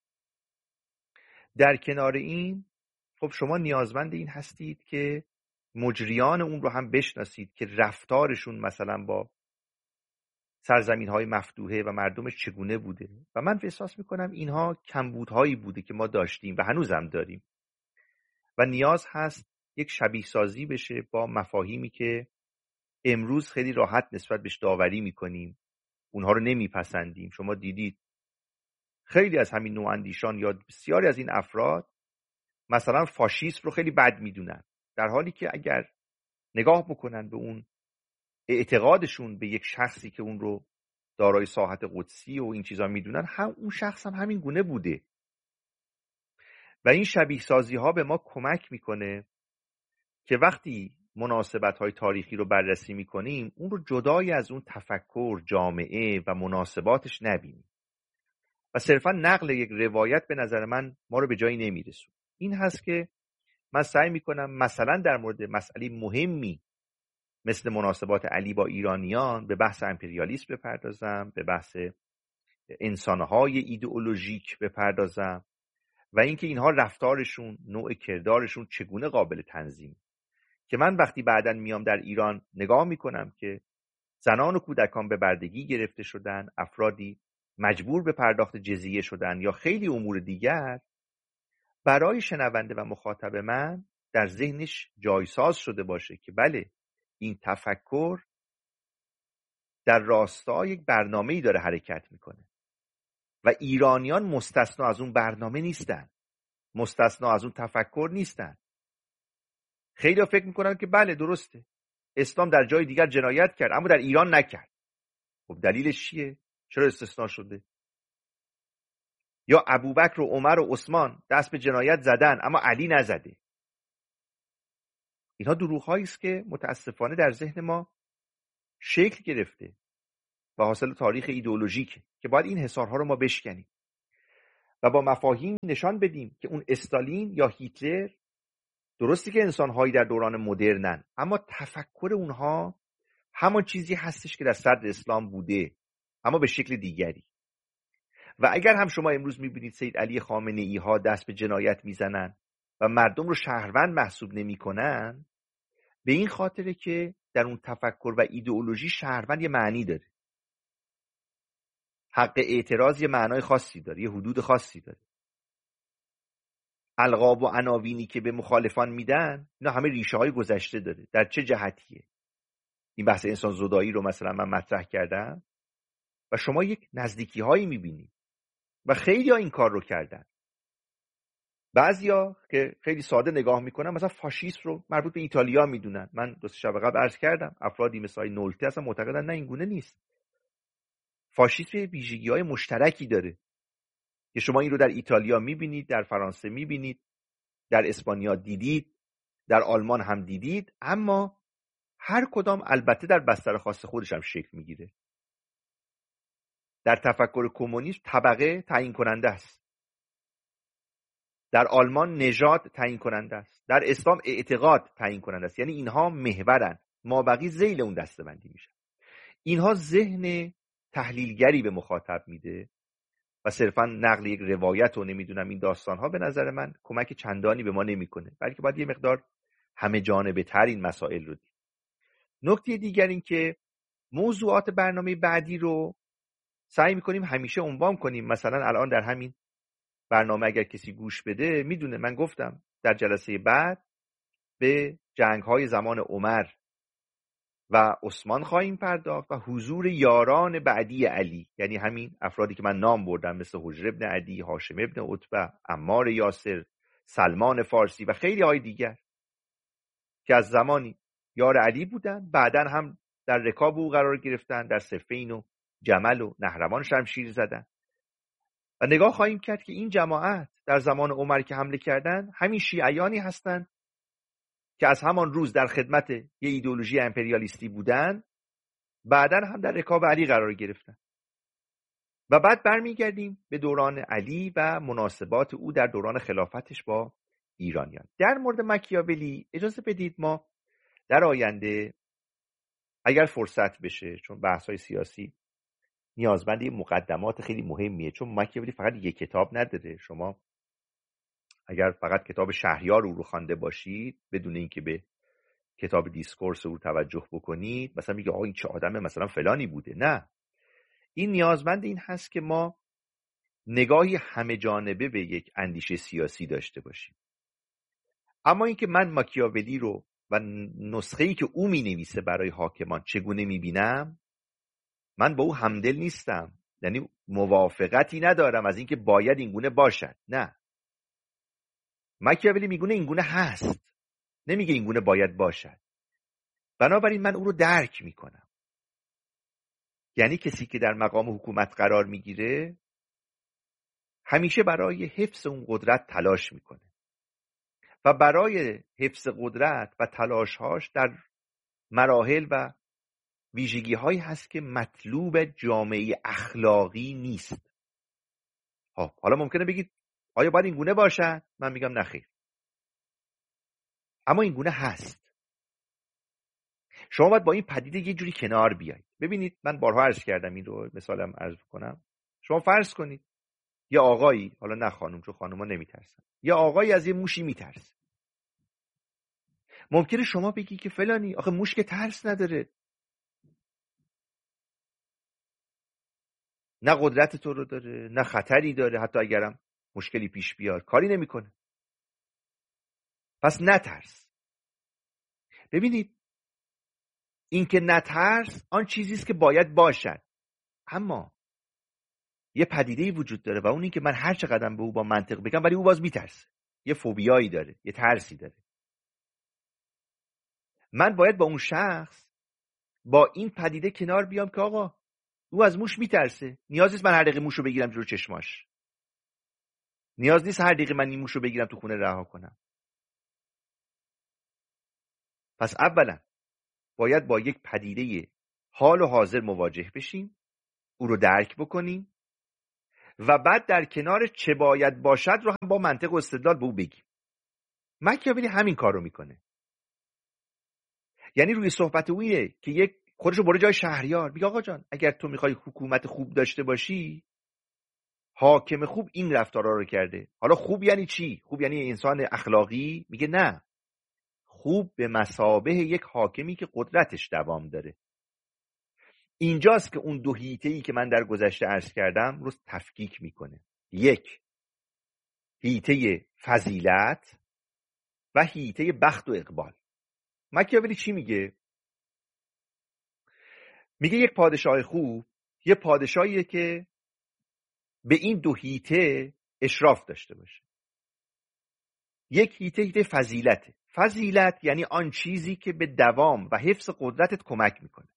در کنار این خب شما نیازمند این هستید که مجریان اون رو هم بشناسید که رفتارشون مثلا با سرزمین‌های مفتوحه و مردمش چگونه بوده و من احساس میکنم اینها کمبودهایی بوده که ما داشتیم و هنوزم داریم و نیاز هست یک شبیه سازی بشه با مفاهیمی که امروز خیلی راحت نسبت بهش داوری میکنیم، اونها رو نمیپسندیم. شما دیدید خیلی از همین نواندیشان یا بسیاری از این افراد مثلا فاشیسم رو خیلی بد میدونن، در حالی که اگر نگاه بکنن به اون اعتقادشون به یک شخصی که اون رو دارای ساحت قدسی و این چیزا میدونن، هم اون شخص هم همین گونه بوده و این شبیه سازی ها به ما کمک میکنه که وقتی مناسبت های تاریخی رو بررسی میکنیم اون رو جدای از اون تفکر، جامعه و مناسباتش نبینیم و صرفا نقل یک روایت به نظر من ما رو به جایی نمیرسون. این هست که من سعی میکنم مثلا در مورد مسئله مهمی مثل مناسبات علی با ایرانیان به بحث امپریالیسم بپردازم، به بحث انسانهای ایدئولوژیک بپردازم و اینکه اینها رفتارشون، نوع کردارشون چگونه قابل تنظیم، که من وقتی بعداً میام در ایران نگاه میکنم که زنان و کودکان به بردگی گرفته شدن، افرادی مجبور به پرداخت جزیه شدن یا خیلی امور دیگر، برای شنونده و مخاطب من در ذهنش جایساز شده باشه که بله، این تفکر در راستای یک برنامه‌ای داره حرکت میکنه و ایرانیان مستثنا از اون برنامه نیستن، مستثنا از اون تفکر نیستن. خیلی ها فکر میکنن که بله درسته، اسلام در جای دیگر جنایت کرد اما در ایران نکرد. خب دلیلش چیه؟ چرا استثناء شده؟ یا ابوبکر و عمر و عثمان دست به جنایت زدن اما علی نزده. اینها دروغ‌هایی است که متاسفانه در ذهن ما شکل گرفته و حاصل تاریخ ایدئولوژیک که باید این حصارها رو ما بشکنیم و با مفاهیم نشان بدیم که اون استالین یا هیتلر درستی که انسان‌هایی در دوران مدرنن، اما تفکر اونها همان چیزی هستش که در صدر اسلام بوده، اما به شکل دیگری. و اگر هم شما امروز می‌بینید سید علی خامنه‌ای ها دست به جنایت میزنن و مردم رو شهروند محسوب نمی‌کنن، به این خاطره که در اون تفکر و ایدئولوژی شهروند یه معنی داره. حق اعتراض یه معنای خاصی داره، یه حدود خاصی داره. القاب و عناوینی که به مخالفان میدن اینا همه ریشه های گذشته داره. در چه جهتیه؟ این بحث انسان زدایی رو مثلا من مطرح کردم و شما یک نزدیکی هایی میبینید و خیلی ها این کار رو کردن. بعضیا که خیلی ساده نگاه میکنن مثلا فاشیست رو مربوط به ایتالیا میدونن. من دو سه شب قبل عرض کردم افرادی مثل نولته اصلا معتقدن نه این گونه نیست. فاشیسم ویژگی‌های مشترکی داره که شما این رو در ایتالیا میبینید، در فرانسه میبینید، در اسپانیا دیدید، در آلمان هم دیدید، اما هر کدام البته در بستر خاص خودش هم شکل میگیره. در تفکر کمونیسم طبقه تعیین کننده است. در آلمان نژاد تعیین کننده است. در اسلام اعتقاد تعیین کننده است. یعنی اینها محورن، مابقی ذیل اون دسته‌بندی میشن. اینها ذهن تحلیلگری به مخاطب میده و صرفا نقل یک روایت و نمیدونم این داستانها به نظر من کمک چندانی به ما نمیکنه، بلکه باید یه مقدار همه جانبه تر این مسائل رو دید. نکته دیگر این که موضوعات برنامه بعدی رو سعی میکنیم همیشه عنوان کنیم. مثلا الان در همین برنامه اگر کسی گوش بده میدونه من گفتم در جلسه بعد به جنگ‌های زمان عمر و عثمان خواهیم پرداخت و حضور یاران بعدی علی، یعنی همین افرادی که من نام بردم مثل حجر ابن عدی، هاشم ابن عتبه، عمار یاسر، سلمان فارسی و خیلی های دیگر که از زمانی یار علی بودن، بعدن هم در رکاب او قرار گرفتن، در صفین و جمل و نهروان شمشیر زدن. و نگاه خواهیم کرد که این جماعت در زمان عمر که حمله کردن همین شیعیانی هستند که از همان روز در خدمت یه ایدئولوژی امپریالیستی بودن، بعدن هم در رکاب علی قرار گرفتن. و بعد برمیگردیم به دوران علی و مناسبات او در دوران خلافتش با ایرانیان. در مورد مکیاولی اجازه بدید ما در آینده اگر فرصت بشه، چون بحث‌های سیاسی نیازمند مقدمات خیلی مهمیه، چون مکیاولی فقط یک کتاب نداره. شما اگر فقط کتاب شهریار او رو خوانده باشید بدون اینکه به کتاب دیسکورس او توجه بکنید، مثلا میگه آقا این چه آدم مثلا فلانی بوده، نه، این نیازمند این هست که ما نگاهی همه جانبه به یک اندیشه سیاسی داشته باشیم. اما اینکه من مکیاولی رو و نسخه‌ای که او می‌نویسه برای حاکمان چگونه می‌بینم، من با او همدل نیستم، یعنی موافقتی ندارم از اینکه باید اینگونه باشد. نه، مکیاولی میگونه اینگونه هست، نمیگه اینگونه باید باشد. بنابراین من او رو درک میکنم. یعنی کسی که در مقام حکومت قرار میگیره همیشه برای حفظ اون قدرت تلاش میکنه و برای حفظ قدرت و تلاشهاش در مراحل و ویژگی هایی هست که مطلوب جامعه اخلاقی نیست. حالا ممکنه بگید آیا باید اینگونه باشد؟ من میگم نخیر، اما اینگونه هست. شما باید با این پدیده یه جوری کنار بیایید. ببینید من بارها عرض کردم، این رو مثالم عرض کنم. شما فرض کنید یه آقایی، حالا نه خانم چون خانوما نمیترسن، یه آقایی از یه موشی میترسه. ممکنه شما بگی که فلانی آخه موش که ترس نداره، نه قدرت تو رو داره، نه خطری داره، حتی اگرم مشکلی پیش بیاد کاری نمیکنه، پس نترس. ببینید این که نترس آن چیزی است که باید باشد، اما یه پدیده‌ای وجود داره و اون این که من هر چقدر به او با منطق بگم ولی او باز میترسه، یه فوبیایی داره، یه ترسی داره. من باید با اون شخص با این پدیده کنار بیام که آقا او از موش میترسه، نیاز نیست من هر دقیقه موشو بگیرم جلو چشماش، نیاز نیست هر دقیقه من این موشو بگیرم تو خونه رها کنم. پس اولا باید با یک پدیده حال و حاضر مواجه بشیم او رو درک بکنیم و بعد در کنار چه باید باشد رو هم با منطق و استدلال به او بگیم. مکیاولی همین کار رو میکنه. یعنی روی صحبت او اینه که یک خودشو برای جای شهریار میگه آقا جان اگر تو میخوای حکومت خوب داشته باشی، حاکم خوب این رفتارا رو کرده. حالا خوب یعنی چی؟ خوب یعنی انسان اخلاقی؟ میگه نه، خوب به مثابه یک حاکمی که قدرتش دوام داره. اینجاست که اون دو هیته‌ای که من در گذشته عرض کردم رو تفکیک میکنه. یک، هیته فضیلت و هیته بخت و اقبال. مکیاولی چی میگه؟ میگه یک پادشاه خوب یه پادشاهیه که به این دو هیته اشراف داشته باشه. یک هیته فضیلته. فضیلت یعنی آن چیزی که به دوام و حفظ قدرتت کمک میکنه.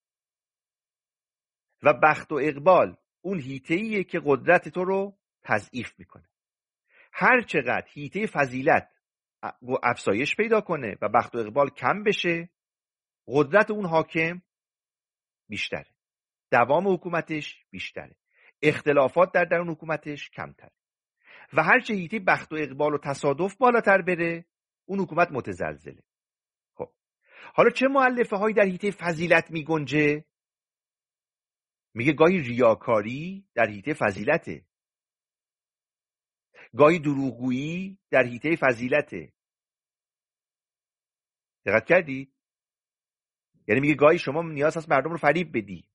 و بخت و اقبال اون هیته‌ایه که قدرت تو رو تضعیف میکنه. هر چقدر هیته فضیلت افزایش پیدا کنه و بخت و اقبال کم بشه، قدرت اون حاکم بیشتره، دوام حکومتش بیشتره، اختلافات در درون حکومتش کمتره. و هر چه هیته بخت و اقبال و تصادف بالاتر بره، اون حکومت متزلزله. خب حالا چه مؤلفه هایی در هیته فضیلت می گنجه؟ میگه گاهی ریاکاری در هیته فضیلته، گاهی دروغگویی در هیته فضیلته. دقت کردی؟ یعنی میگه گاهی شما نیاز هست مردم رو فریب بدی،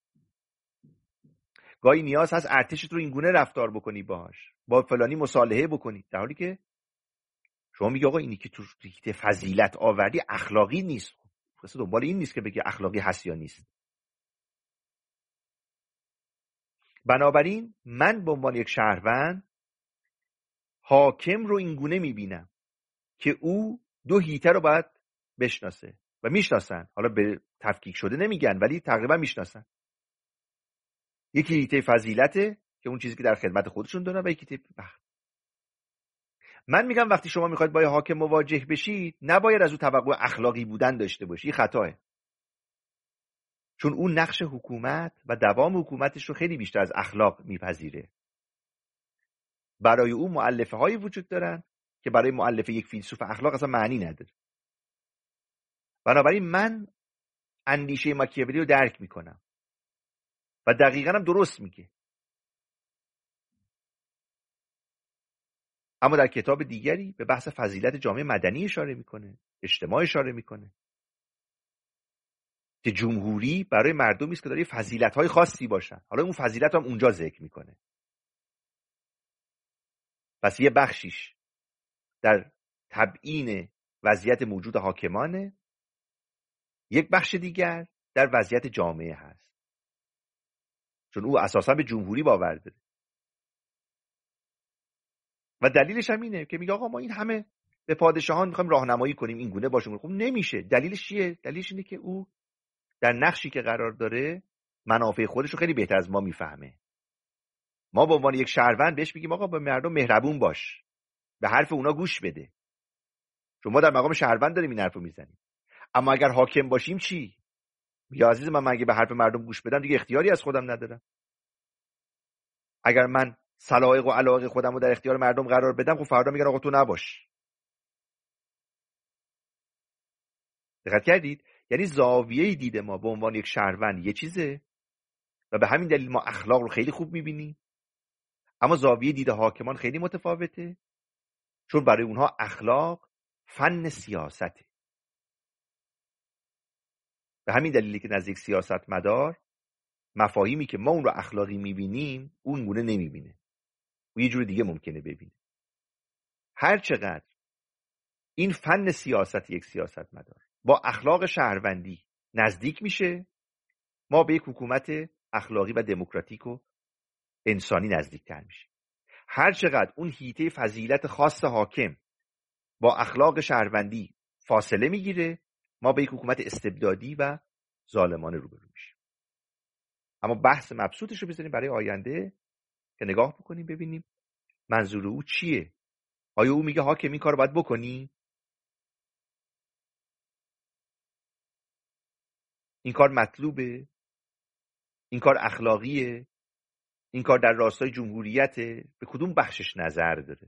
گاهی نیاز هست ارتشت رو اینگونه رفتار بکنی باهاش، با فلانی مصالحه بکنی، در حالی که شما میگه آقا اینی که تو هیته فضیلت آوردی اخلاقی نیست. قصه دنبال این نیست که بگی اخلاقی هست یا نیست. بنابراین من به عنوان یک شهروند حاکم رو اینگونه میبینم که او دو هیته رو باید بشناسه و میشناسن. حالا به تفکیک شده نمیگن ولی تقریبا میشناسن. یکی هیته فضیلته که اون چیزی که در خدمت خودشون دارن و یکی هیته بخت. من میگم وقتی شما میخواید با حاکم مواجه بشید نباید از او توقع اخلاقی بودن داشته باشی. خطاه. چون اون نقش حکومت و دوام حکومتش رو خیلی بیشتر از اخلاق میپذیره. برای او مؤلفه هایی وجود دارن که برای مؤلفه یک فیلسوف اخلاق اصلا معنی نداره. بنابراین من اندیشه ماکیاولی رو درک میکنم و دقیقاً هم درست میگه. اما در کتاب دیگری به بحث فضیلت جامعه مدنی اشاره میکنه، اجتماع اشاره میکنه که جمهوری برای مردمی است که داره فضیلت‌های خاصی باشن. حالا اون فضیلت هم اونجا ذکر میکنه. پس یه بخشیش در تبیین وضعیت موجود حاکمانه، یک بخش دیگر در وضعیت جامعه هست، چون او اساسا به جمهوری باور داره. و دلیلش هم اینه که میگه آقا ما این همه به پادشاهان میخوایم راهنمایی کنیم این گونه باشیم. خب نمیشه. دلیلش چیه؟ دلیلش اینه که او در نقشی که قرار داره منافع خودش رو خیلی بهتر از ما میفهمه. ما به عنوان یک شهروند بهش میگیم آقا به مردم مهربون باش، به حرف اونا گوش بده. شما در مقام شهروند داریم این حرفو میزنیم. اما اگر حاکم باشیم چی؟ یا عزیز من اگه به حرف مردم گوش بدم دیگه اختیاری از خودم ندارم. اگر من سلایق و علاقه خودم رو در اختیار مردم قرار بدم، خب فردا میگن آقا تو نباش. دقت کردید؟ یعنی زاویه دید ما به عنوان یک شهروند یه چیزه و به همین دلیل ما اخلاق رو خیلی خوب میبینیم، اما زاویه دید حاکمان خیلی متفاوته، چون برای اونها اخلاق فن سیاسته. به همین دلیلی که نزدیک سیاستمدار مفاهیمی که ما اون رو اخلاقی میبینیم اون گونه نمیبینه، و یه جور دیگه ممکنه ببینه. هر چقدر این فن سیاست یک سیاستمدار با اخلاق شهروندی نزدیک میشه، ما به یک حکومت اخلاقی و دموکراتیک و انسانی نزدیکتر میشه. هر چقدر اون هیته فضیلت خاص حاکم با اخلاق شهروندی فاصله میگیره، ما به یک حکومت استبدادی و ظالمانه روبرو میشیم. اما بحث مبسوطش رو بذاریم برای آینده که نگاه بکنیم ببینیم منظور او چیه. آیا او میگه حاکم این کار رو باید بکنی؟ این کار مطلوبه؟ این کار اخلاقیه؟ این کار در راستای جمهوریته؟ به کدوم بخشش نظر داره؟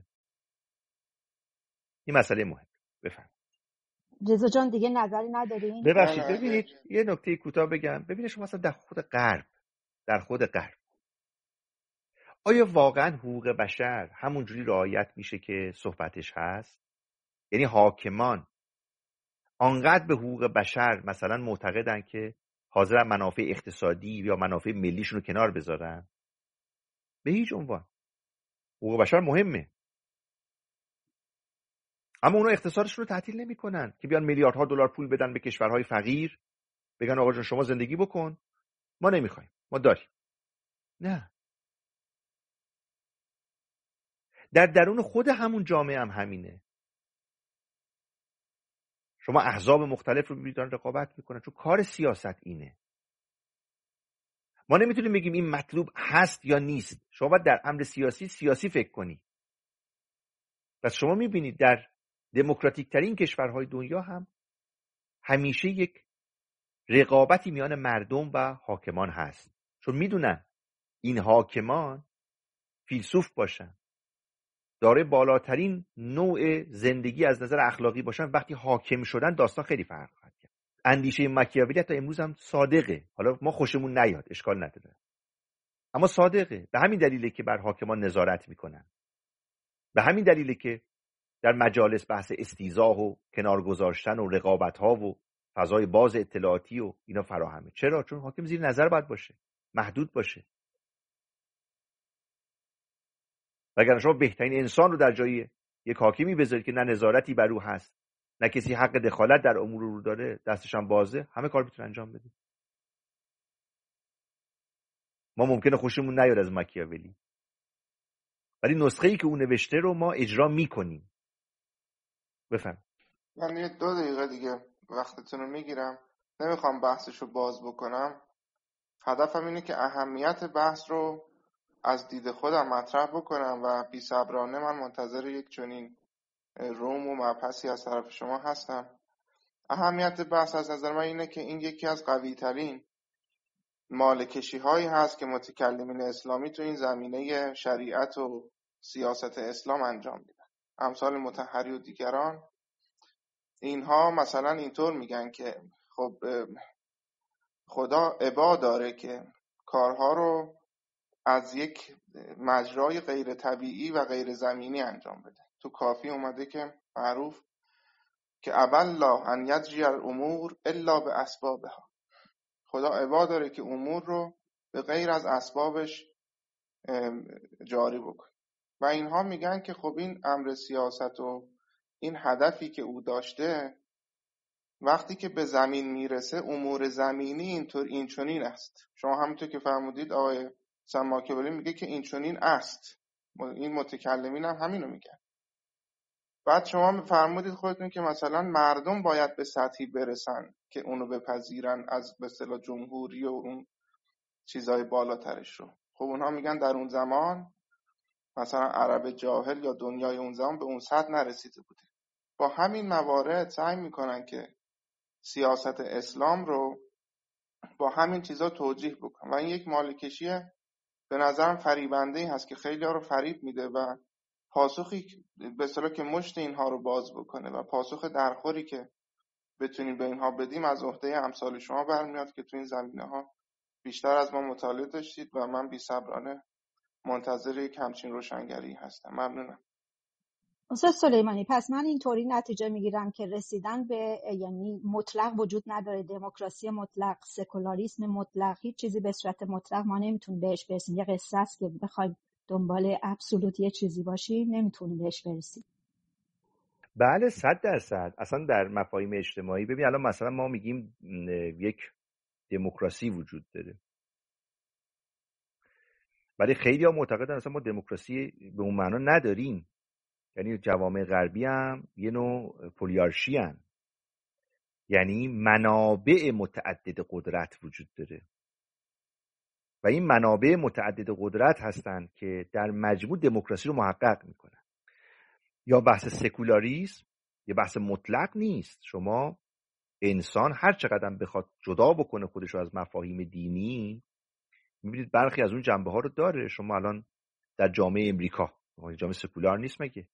این مسئله مهم. بفهم رضا جان دیگه نظری ندارین؟ ببخشید ببینید یه نکته کوتاه بگم. ببینید شما مثلا در خود غرب آیا واقعا حقوق بشر همونجوری رعایت میشه که صحبتش هست؟ یعنی حاکمان آنقدر به حقوق بشر مثلا معتقدن که حاضرن منافع اقتصادی یا منافع ملیشون رو کنار بذارن؟ به هیچ عنوان. حقوق بشر مهمه، اما اونا اقتصادشون رو تعطیل نمیکنن که بیان میلیاردها دلار پول بدن به کشورهای فقیر، بگن آقا جان شما زندگی بکن، ما نمیخوایم، ما داریم. نه، در درون خود همون جامعه هم همینه. شما احزاب مختلف رو می‌بینید رقابت میکنن، چون کار سیاست اینه. ما نمیتونیم بگیم این مطلوب هست یا نیست. شما باید در امر سیاسی فکر کنی. پس شما میبینید در دموکراتیک ترین کشورهای دنیا هم همیشه یک رقابتی میان مردم و حاکمان هست، چون میدونن این حاکمان فیلسوف باشن، دارای بالاترین نوع زندگی از نظر اخلاقی باشن، وقتی حاکم شدن داستان خیلی فرق خواهد کرد. اندیشه مکیاولی تا امروز هم صادقه. حالا ما خوشمون نیاد، اشکال نداره، اما صادقه. به همین دلیله که بر حاکمان نظارت میکنن، به همین دلیله که در مجالس بحث استیضاح و کنار گذاشتن و رقابت ها و فضای باز اطلاعاتی و اینا فراهمه. چرا؟ چون حاکم زیر نظر باید باشه، محدود باشه. اگر شما بهترین انسان رو در جای یک حاکمی بذارید که نه نظارتی بر او هست، نه کسی حق دخالت در امور رو داره، دستش هم بازه، همه کار میتونه انجام بده. ما ممکنه خوشمون نیاد از مکیاولی، ولی نسخه‌ای که اون نوشته رو ما اجرا میکنیم. بفهم. من یه 2 دقیقه دیگه وقتتون رو میگیرم، نمیخوام بحثش رو باز بکنم. هدفم اینه که اهمیت بحث رو از دید خودم مطرح بکنم و بی‌صبرانه من منتظر یک چنین روم و مبحثی از طرف شما هستم. اهمیت بحث از نظر من اینه که این یکی از قوی‌ترین مالکشی هایی هست که متکلمین اسلامی تو این زمینه شریعت و سیاست اسلام انجام میدن. امثال مطهری و دیگران، اینها مثلا اینطور میگن که خب خدا ابا داره که کارها رو از یک مجرای غیر طبیعی و غیر زمینی انجام بده. تو کافی اومده که معروف که ابا الله ان یجری الامور الا باسبابها. خدا ابا داره که امور رو به غیر از اسبابش جاری بکنه. و اینها میگن که خب این امر سیاست و این هدفی که او داشته وقتی که به زمین میرسه امور زمینی این چنین است. شما همونطور که فرمودید آقای ماکیاولی میگه که این چنین است، این متکلمین هم همینو میگن. بعد شما فرمودید خودتون که مثلا مردم باید به سطحی برسن که اونو بپذیرن از به اصطلاح جمهوری و اون چیزای بالاترش رو. خب اونها میگن در اون زمان مثلا عرب جاهل یا دنیای اون زمان به اون سطح نرسیده بوده. با همین موارد سعی میکنن که سیاست اسلام رو با همین چیزا توجیه بکنن و این یک مالکشی به نظرم فریبنده هست که خیلی ها رو فریب میده و پاسخی به اصطلاح که مشت اینها رو باز بکنه و پاسخ درخوری که بتونیم به اینها بدیم از عهده امثال شما برمیاد که تو این زمینه‌ها بیشتر از ما مطالعه داشتید و من بی‌صبرانه منتظر یک همچین روشنگری هستم. ممنونم. استاد سلیمانی، پس من اینطوری نتیجه میگیرم که رسیدن به یعنی مطلق وجود نداره، دموکراسی مطلق، سکولاریسم مطلق، هیچ چیزی به صورت مطلق ما نمیتونیم بهش برسیم. یه قصه است که بخوایم دنبال ابسولوت یه چیزی باشیم نمیتونیم بهش برسیم. بله 100%. اصلا در مفاهیم اجتماعی ببین الان مثلا ما میگیم یک دموکراسی وجود داره، ولی خیلی ها معتقدن اصلا ما دموکراسی به اون معنا نداریم. یعنی جوامع غربی هم یه نوع پولیارشی هن. یعنی منابع متعدد قدرت وجود داره و این منابع متعدد قدرت هستن که در مجموع دموکراسی رو محقق میکنن. یا بحث سکولاریسم یه بحث مطلق نیست. شما انسان هر چقدر بخواد جدا بکنه خودش رو از مفاهیم دینی، میبینید برخی از اون جنبه ها رو داره. شما الان در جامعه امریکا، جامعه سکولار نیست مگه؟